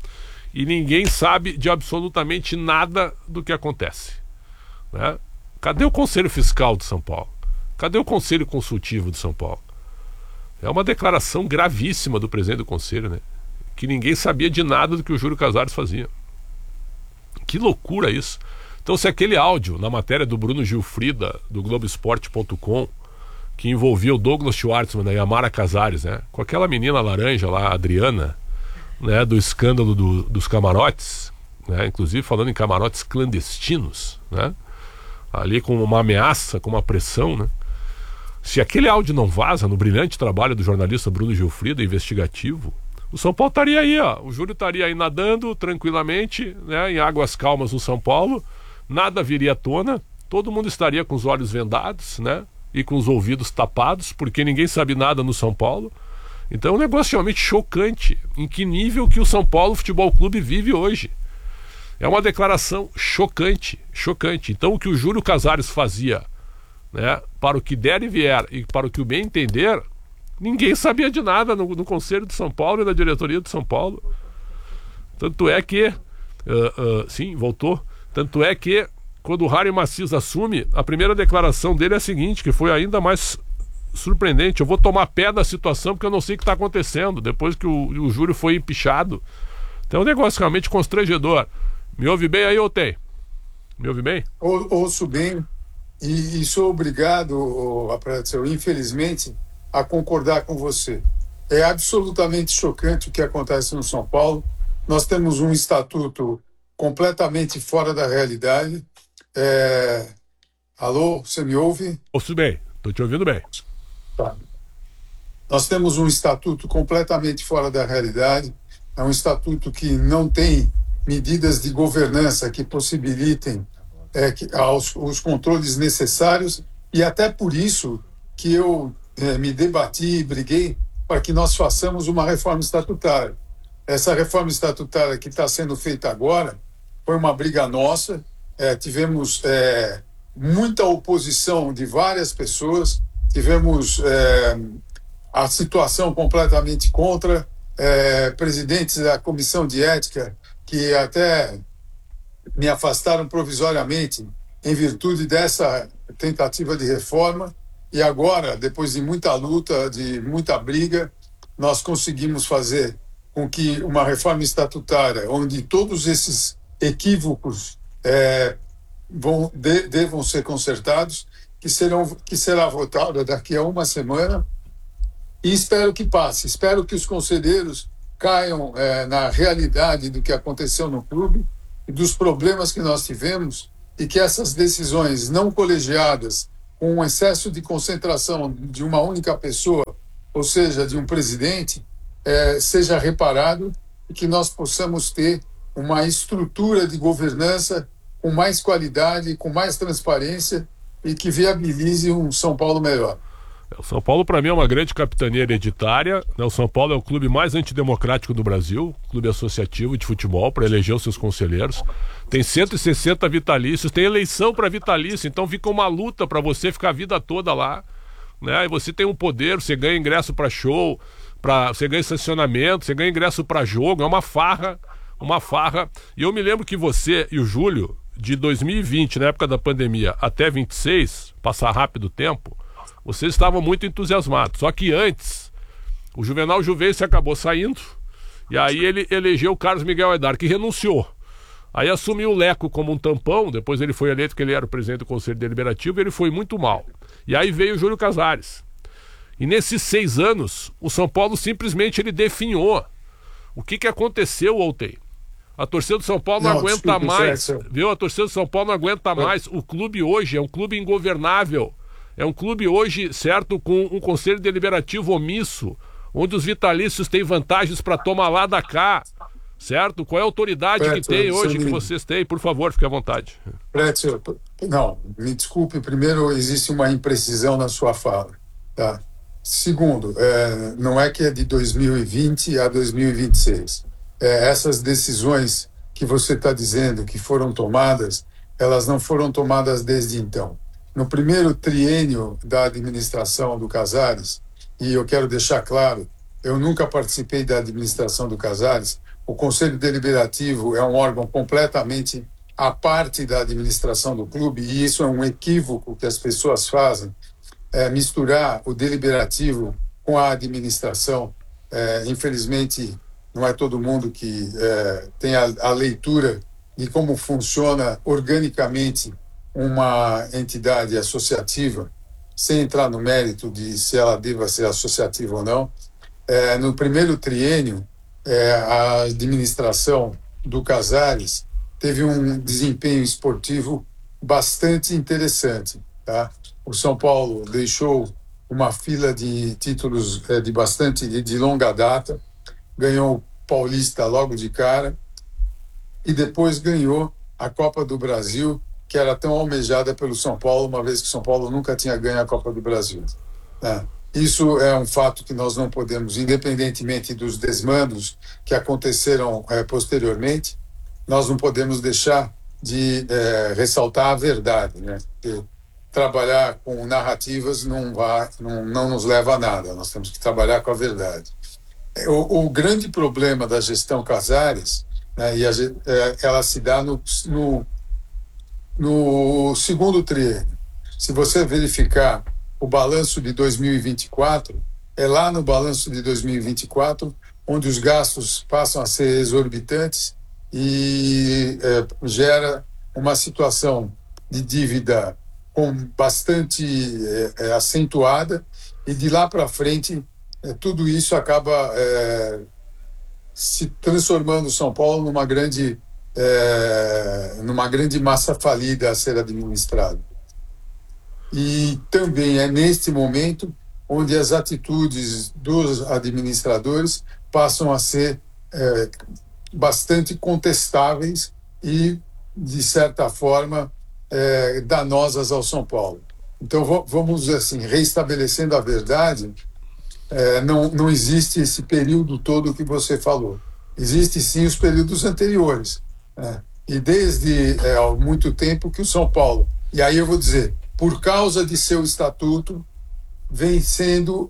E ninguém sabe de absolutamente nada do que acontece, né? Cadê o Conselho Fiscal de São Paulo? Cadê o Conselho Consultivo de São Paulo? É uma declaração gravíssima do presidente do Conselho, né? Que ninguém sabia de nada do que o Júlio Casares fazia. Que loucura isso! Então, se aquele áudio, na matéria do Bruno Gilfrida, do Globoesporte.com, que envolvia o Douglas Schwartzman e a Mara Casares, né? Com aquela menina laranja lá, a Adriana, né? Do escândalo dos camarotes, né? Inclusive falando em camarotes clandestinos, né? Ali com uma ameaça, com uma pressão, né? Se aquele áudio não vaza no brilhante trabalho do jornalista Bruno Gilfrida, investigativo, o São Paulo estaria aí, ó. O Júlio estaria aí nadando tranquilamente, né? Em águas calmas no São Paulo, nada viria à tona, todo mundo estaria com os olhos vendados, né? E com os ouvidos tapados, porque ninguém sabe nada no São Paulo. Então é um negócio realmente chocante. Em que nível que o São Paulo Futebol Clube vive hoje? É uma declaração chocante, chocante. Então o que o Júlio Casares fazia, né, para o que der e vier e para o que o bem entender, ninguém sabia de nada no Conselho de São Paulo e na diretoria de São Paulo. Tanto é que sim, voltou. Tanto é que quando o Harry Macias assume, a primeira declaração dele é a seguinte, que foi ainda mais surpreendente: eu vou tomar pé da situação porque eu não sei o que está acontecendo, depois que o Júlio foi empichado. Então é um negócio realmente constrangedor. Me ouve bem aí, Otei? Me ouve bem? Ouço bem, e sou obrigado, Apretzel, infelizmente, a concordar com você. É absolutamente chocante o que acontece no São Paulo. Nós temos um estatuto completamente fora da realidade. Alô, você me ouve? Ouço bem, estou te ouvindo bem. Tá. Nós temos um estatuto completamente fora da realidade. é um estatuto que não tem medidas de governança que possibilitem os controles necessários, e até por isso que eu me debati e briguei para que nós façamos uma reforma estatutária. Essa reforma estatutária que está sendo feita agora foi uma briga nossa, tivemos muita oposição de várias pessoas, tivemos a situação completamente contra, presidentes da Comissão de Ética que até me afastaram provisoriamente em virtude dessa tentativa de reforma, e agora, depois de muita luta, de muita briga, nós conseguimos fazer com que uma reforma estatutária, onde todos esses equívocos devam ser consertados, que será votada daqui a uma semana, e espero que passe. Espero que os conselheiros caiam na realidade do que aconteceu no clube e dos problemas que nós tivemos, e que essas decisões não colegiadas, com um excesso de concentração de uma única pessoa, ou seja, de um presidente, seja reparado, e que nós possamos ter uma estrutura de governança com mais qualidade, com mais transparência, e que viabilize um São Paulo melhor. O São Paulo, para mim, é uma grande capitania hereditária. O São Paulo é o clube mais antidemocrático do Brasil, clube associativo de futebol, para eleger os seus conselheiros. Tem 160 vitalícios, tem eleição para vitalício, então fica uma luta para você ficar a vida toda lá, né? E você tem um poder, você ganha ingresso para show, você ganha estacionamento, você ganha ingresso para jogo, é uma farra. E eu me lembro que você e o Júlio, de 2020, na época da pandemia, até 26, passar rápido o tempo, vocês estavam muito entusiasmados. Só que antes, o Juvenal Juvencio acabou saindo, e aí ele elegeu o Carlos Miguel Aidar, que renunciou. Aí assumiu o Leco como um tampão, depois ele foi eleito, que ele era o presidente do Conselho Deliberativo, e ele foi muito mal. E aí veio o Júlio Casares. E nesses 6 anos, o São Paulo simplesmente ele definhou. O que aconteceu ontem? A torcida do São Paulo não aguenta mais, viu? A torcida do São Paulo não aguenta mais. O clube hoje é um clube ingovernável. É um clube hoje, certo, com um conselho deliberativo omisso, onde os vitalícios têm vantagens para tomar lá da cá, certo? Qual é a autoridade que tem hoje, que vocês têm? Por favor, fique à vontade. Prétio, não, me desculpe, primeiro, existe uma imprecisão na sua fala, tá? Segundo, não é que é de 2020 a 2026. Essas decisões que você está dizendo que foram tomadas, elas não foram tomadas desde então. No primeiro triênio da administração do Casares, e eu quero deixar claro, eu nunca participei da administração do Casares, o Conselho Deliberativo é um órgão completamente à parte da administração do clube, e isso é um equívoco que as pessoas fazem, misturar o deliberativo com a administração. Infelizmente, não é todo mundo que tem a leitura de como funciona organicamente uma entidade associativa, sem entrar no mérito de se ela deva ser associativa ou não. No primeiro triênio, a administração do Casares teve um desempenho esportivo bastante interessante, tá? O São Paulo deixou uma fila de títulos de longa data, ganhou o Paulista logo de cara, e depois ganhou a Copa do Brasil, que era tão almejada pelo São Paulo, uma vez que o São Paulo nunca tinha ganho a Copa do Brasil. Isso é um fato que nós não podemos, independentemente dos desmandos que aconteceram posteriormente, nós não podemos deixar de ressaltar a verdade, né? Porque trabalhar com narrativas não nos leva a nada, nós temos que trabalhar com a verdade. O grande problema da gestão Casares, né, ela se dá no segundo triênio. Se você verificar o balanço de 2024, é lá no balanço de 2024 onde os gastos passam a ser exorbitantes e gera uma situação de dívida bastante acentuada, e de lá para frente tudo isso acaba se transformando São Paulo numa grande massa falida a ser administrada. E também é neste momento onde as atitudes dos administradores passam a ser bastante contestáveis e, de certa forma, danosas ao São Paulo. Então, vamos dizer assim, reestabelecendo a verdade, não existe esse período todo que você falou. Existem, sim, os períodos anteriores. E desde há muito tempo que o São Paulo, e aí eu vou dizer, por causa de seu estatuto, vem sendo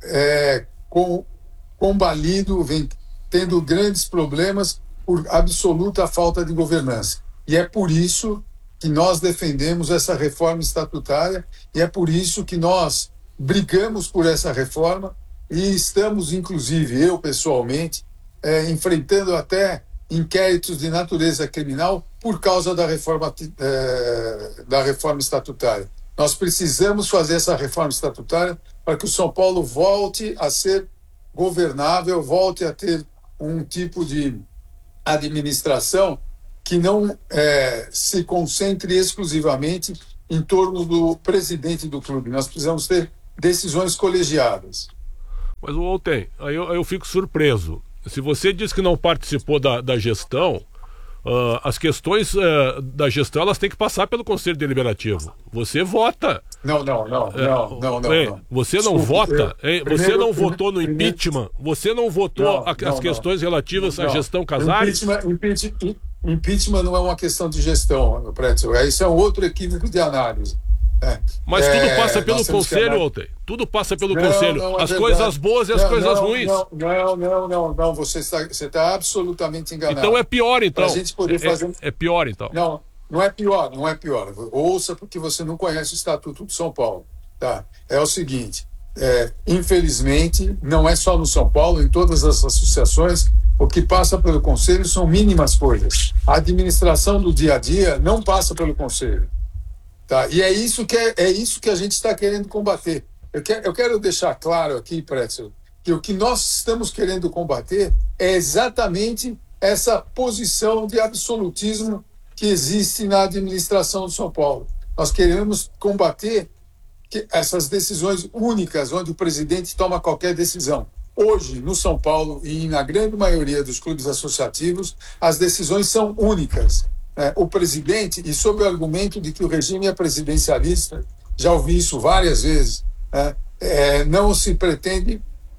combalido, vem tendo grandes problemas por absoluta falta de governança. E é por isso que nós defendemos essa reforma estatutária e é por isso que nós brigamos por essa reforma e estamos, inclusive, eu pessoalmente, enfrentando até inquéritos de natureza criminal por causa da reforma estatutária. Nós precisamos fazer essa reforma estatutária para que o São Paulo volte a ser governável, volte a ter um tipo de administração que não se concentre exclusivamente em torno do presidente do clube. Nós precisamos ter decisões colegiadas. Mas ontem, aí eu fico surpreso. Se você diz que não participou da gestão, as questões da gestão elas têm que passar pelo Conselho Deliberativo. Você vota. Não. Você não vota. Você não votou no impeachment. Você não votou as questões relativas à gestão Casares. Impeachment não é uma questão de gestão, Pretzel. Isso é um outro equívoco de análise. Mas tudo passa pelo Conselho ontem. Tudo passa pelo Conselho. As coisas boas e as coisas ruins. Não. Você está absolutamente enganado. Então é pior, então. Pra gente poder fazer... É pior, então. Não é pior. Ouça, porque você não conhece o Estatuto de São Paulo. Tá? É o seguinte, infelizmente, não é só no São Paulo, em todas as associações, o que passa pelo Conselho são mínimas coisas. A administração do dia a dia não passa pelo Conselho. Tá? E é isso que a gente está querendo combater. Eu quero deixar claro aqui, Pretzel, que o que nós estamos querendo combater é exatamente essa posição de absolutismo que existe na administração de São Paulo. Nós queremos combater essas decisões únicas, onde o presidente toma qualquer decisão. Hoje, no São Paulo e na grande maioria dos clubes associativos, as decisões são únicas. O presidente, e sob o argumento de que o regime é presidencialista, já ouvi isso várias vezes, não se pretende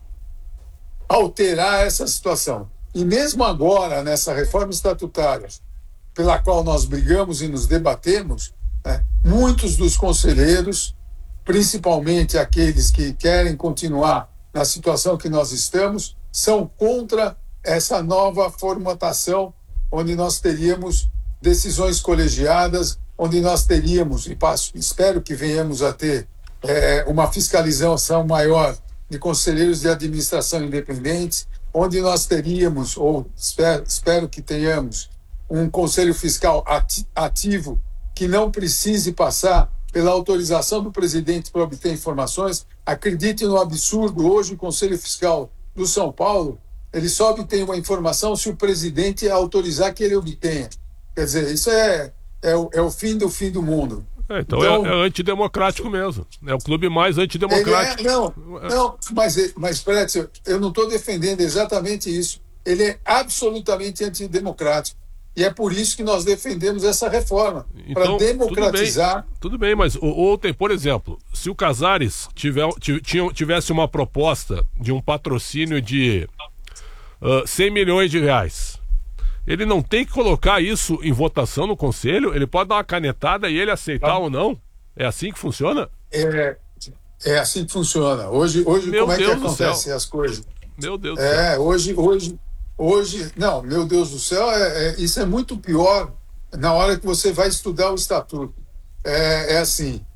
alterar essa situação. E mesmo agora, nessa reforma estatutária, pela qual nós brigamos e nos debatemos, muitos dos conselheiros, principalmente aqueles que querem continuar na situação que nós estamos, são contra essa nova formatação, onde nós teríamos decisões colegiadas, onde nós teríamos, e espero que venhamos a ter uma fiscalização maior de conselheiros de administração independentes, onde nós teríamos, ou espero que tenhamos, um conselho fiscal ativo que não precise passar pela autorização do presidente para obter informações. Acredite no absurdo, hoje o Conselho Fiscal do São Paulo, ele só obtém uma informação se o presidente autorizar que ele obtenha. Quer dizer, isso é o fim do mundo. Então é antidemocrático mesmo. É o clube mais antidemocrático. Mas Pretzel, eu não estou defendendo exatamente isso. Ele é absolutamente antidemocrático. E é por isso que nós defendemos essa reforma, para democratizar. Tudo bem, mas ontem, por exemplo, se o Casares tivesse uma proposta de um patrocínio de 100 milhões de reais, ele não tem que colocar isso em votação no Conselho? Ele pode dar uma canetada e ele aceitar ou não? É assim que funciona? É assim que funciona. Hoje como é que acontecem as coisas? Meu Deus do céu. Hoje, não, meu Deus do céu, isso é muito pior na hora que você vai estudar o Estatuto. Assim,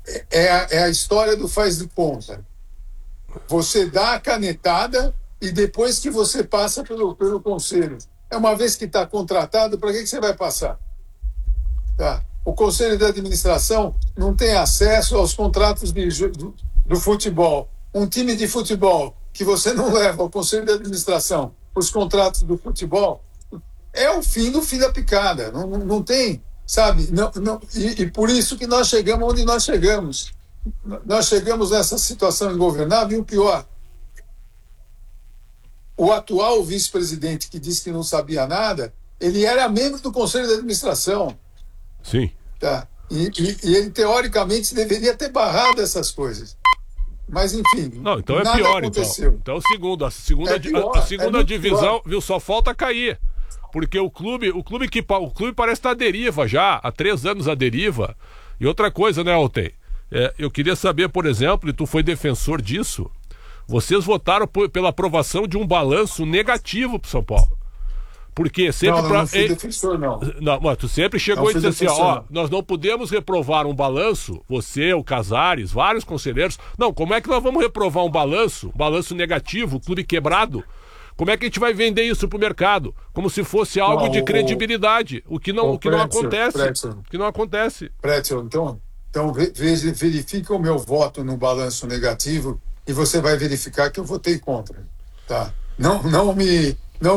a história do faz de conta. Você dá a canetada e depois que você passa pelo Conselho. Uma vez que está contratado, para que você vai passar? Tá? O Conselho de Administração não tem acesso aos contratos do futebol. Um time de futebol que você não leva ao Conselho de Administração os contratos do futebol, é o fim do fim da picada. Não tem, sabe? E por isso que nós chegamos onde nós chegamos. Nós chegamos nessa situação ingovernável e o pior. o atual vice-presidente que disse que não sabia nada, ele era membro do Conselho de Administração. Sim. Tá? E ele, teoricamente, deveria ter barrado essas coisas. Mas, enfim, não, então nada pior, aconteceu. Então a segunda divisão, viu, só falta cair. Porque o clube parece estar à deriva já, há 3 anos à deriva. E outra coisa, né, Alten? Eu queria saber, por exemplo, e tu foi defensor disso, vocês votaram pela aprovação de um balanço negativo para São Paulo. Porque sempre não fui defensor, não. Não, mas tu sempre chegou e disse assim, ó, nós não podemos reprovar um balanço, você, o Casares, vários conselheiros. Não, como é que nós vamos reprovar um balanço negativo, o clube quebrado? Como é que a gente vai vender isso pro mercado? Como se fosse algo de credibilidade, o que não acontece. Pretzel, então verifique o meu voto no balanço negativo e você vai verificar que eu votei contra. Tá? Não me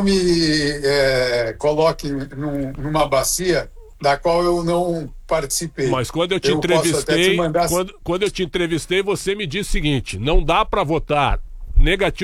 coloque numa bacia da qual eu não participei. Mas quando eu te entrevistei, quando eu te entrevistei, você me disse o seguinte: não dá para votar negativo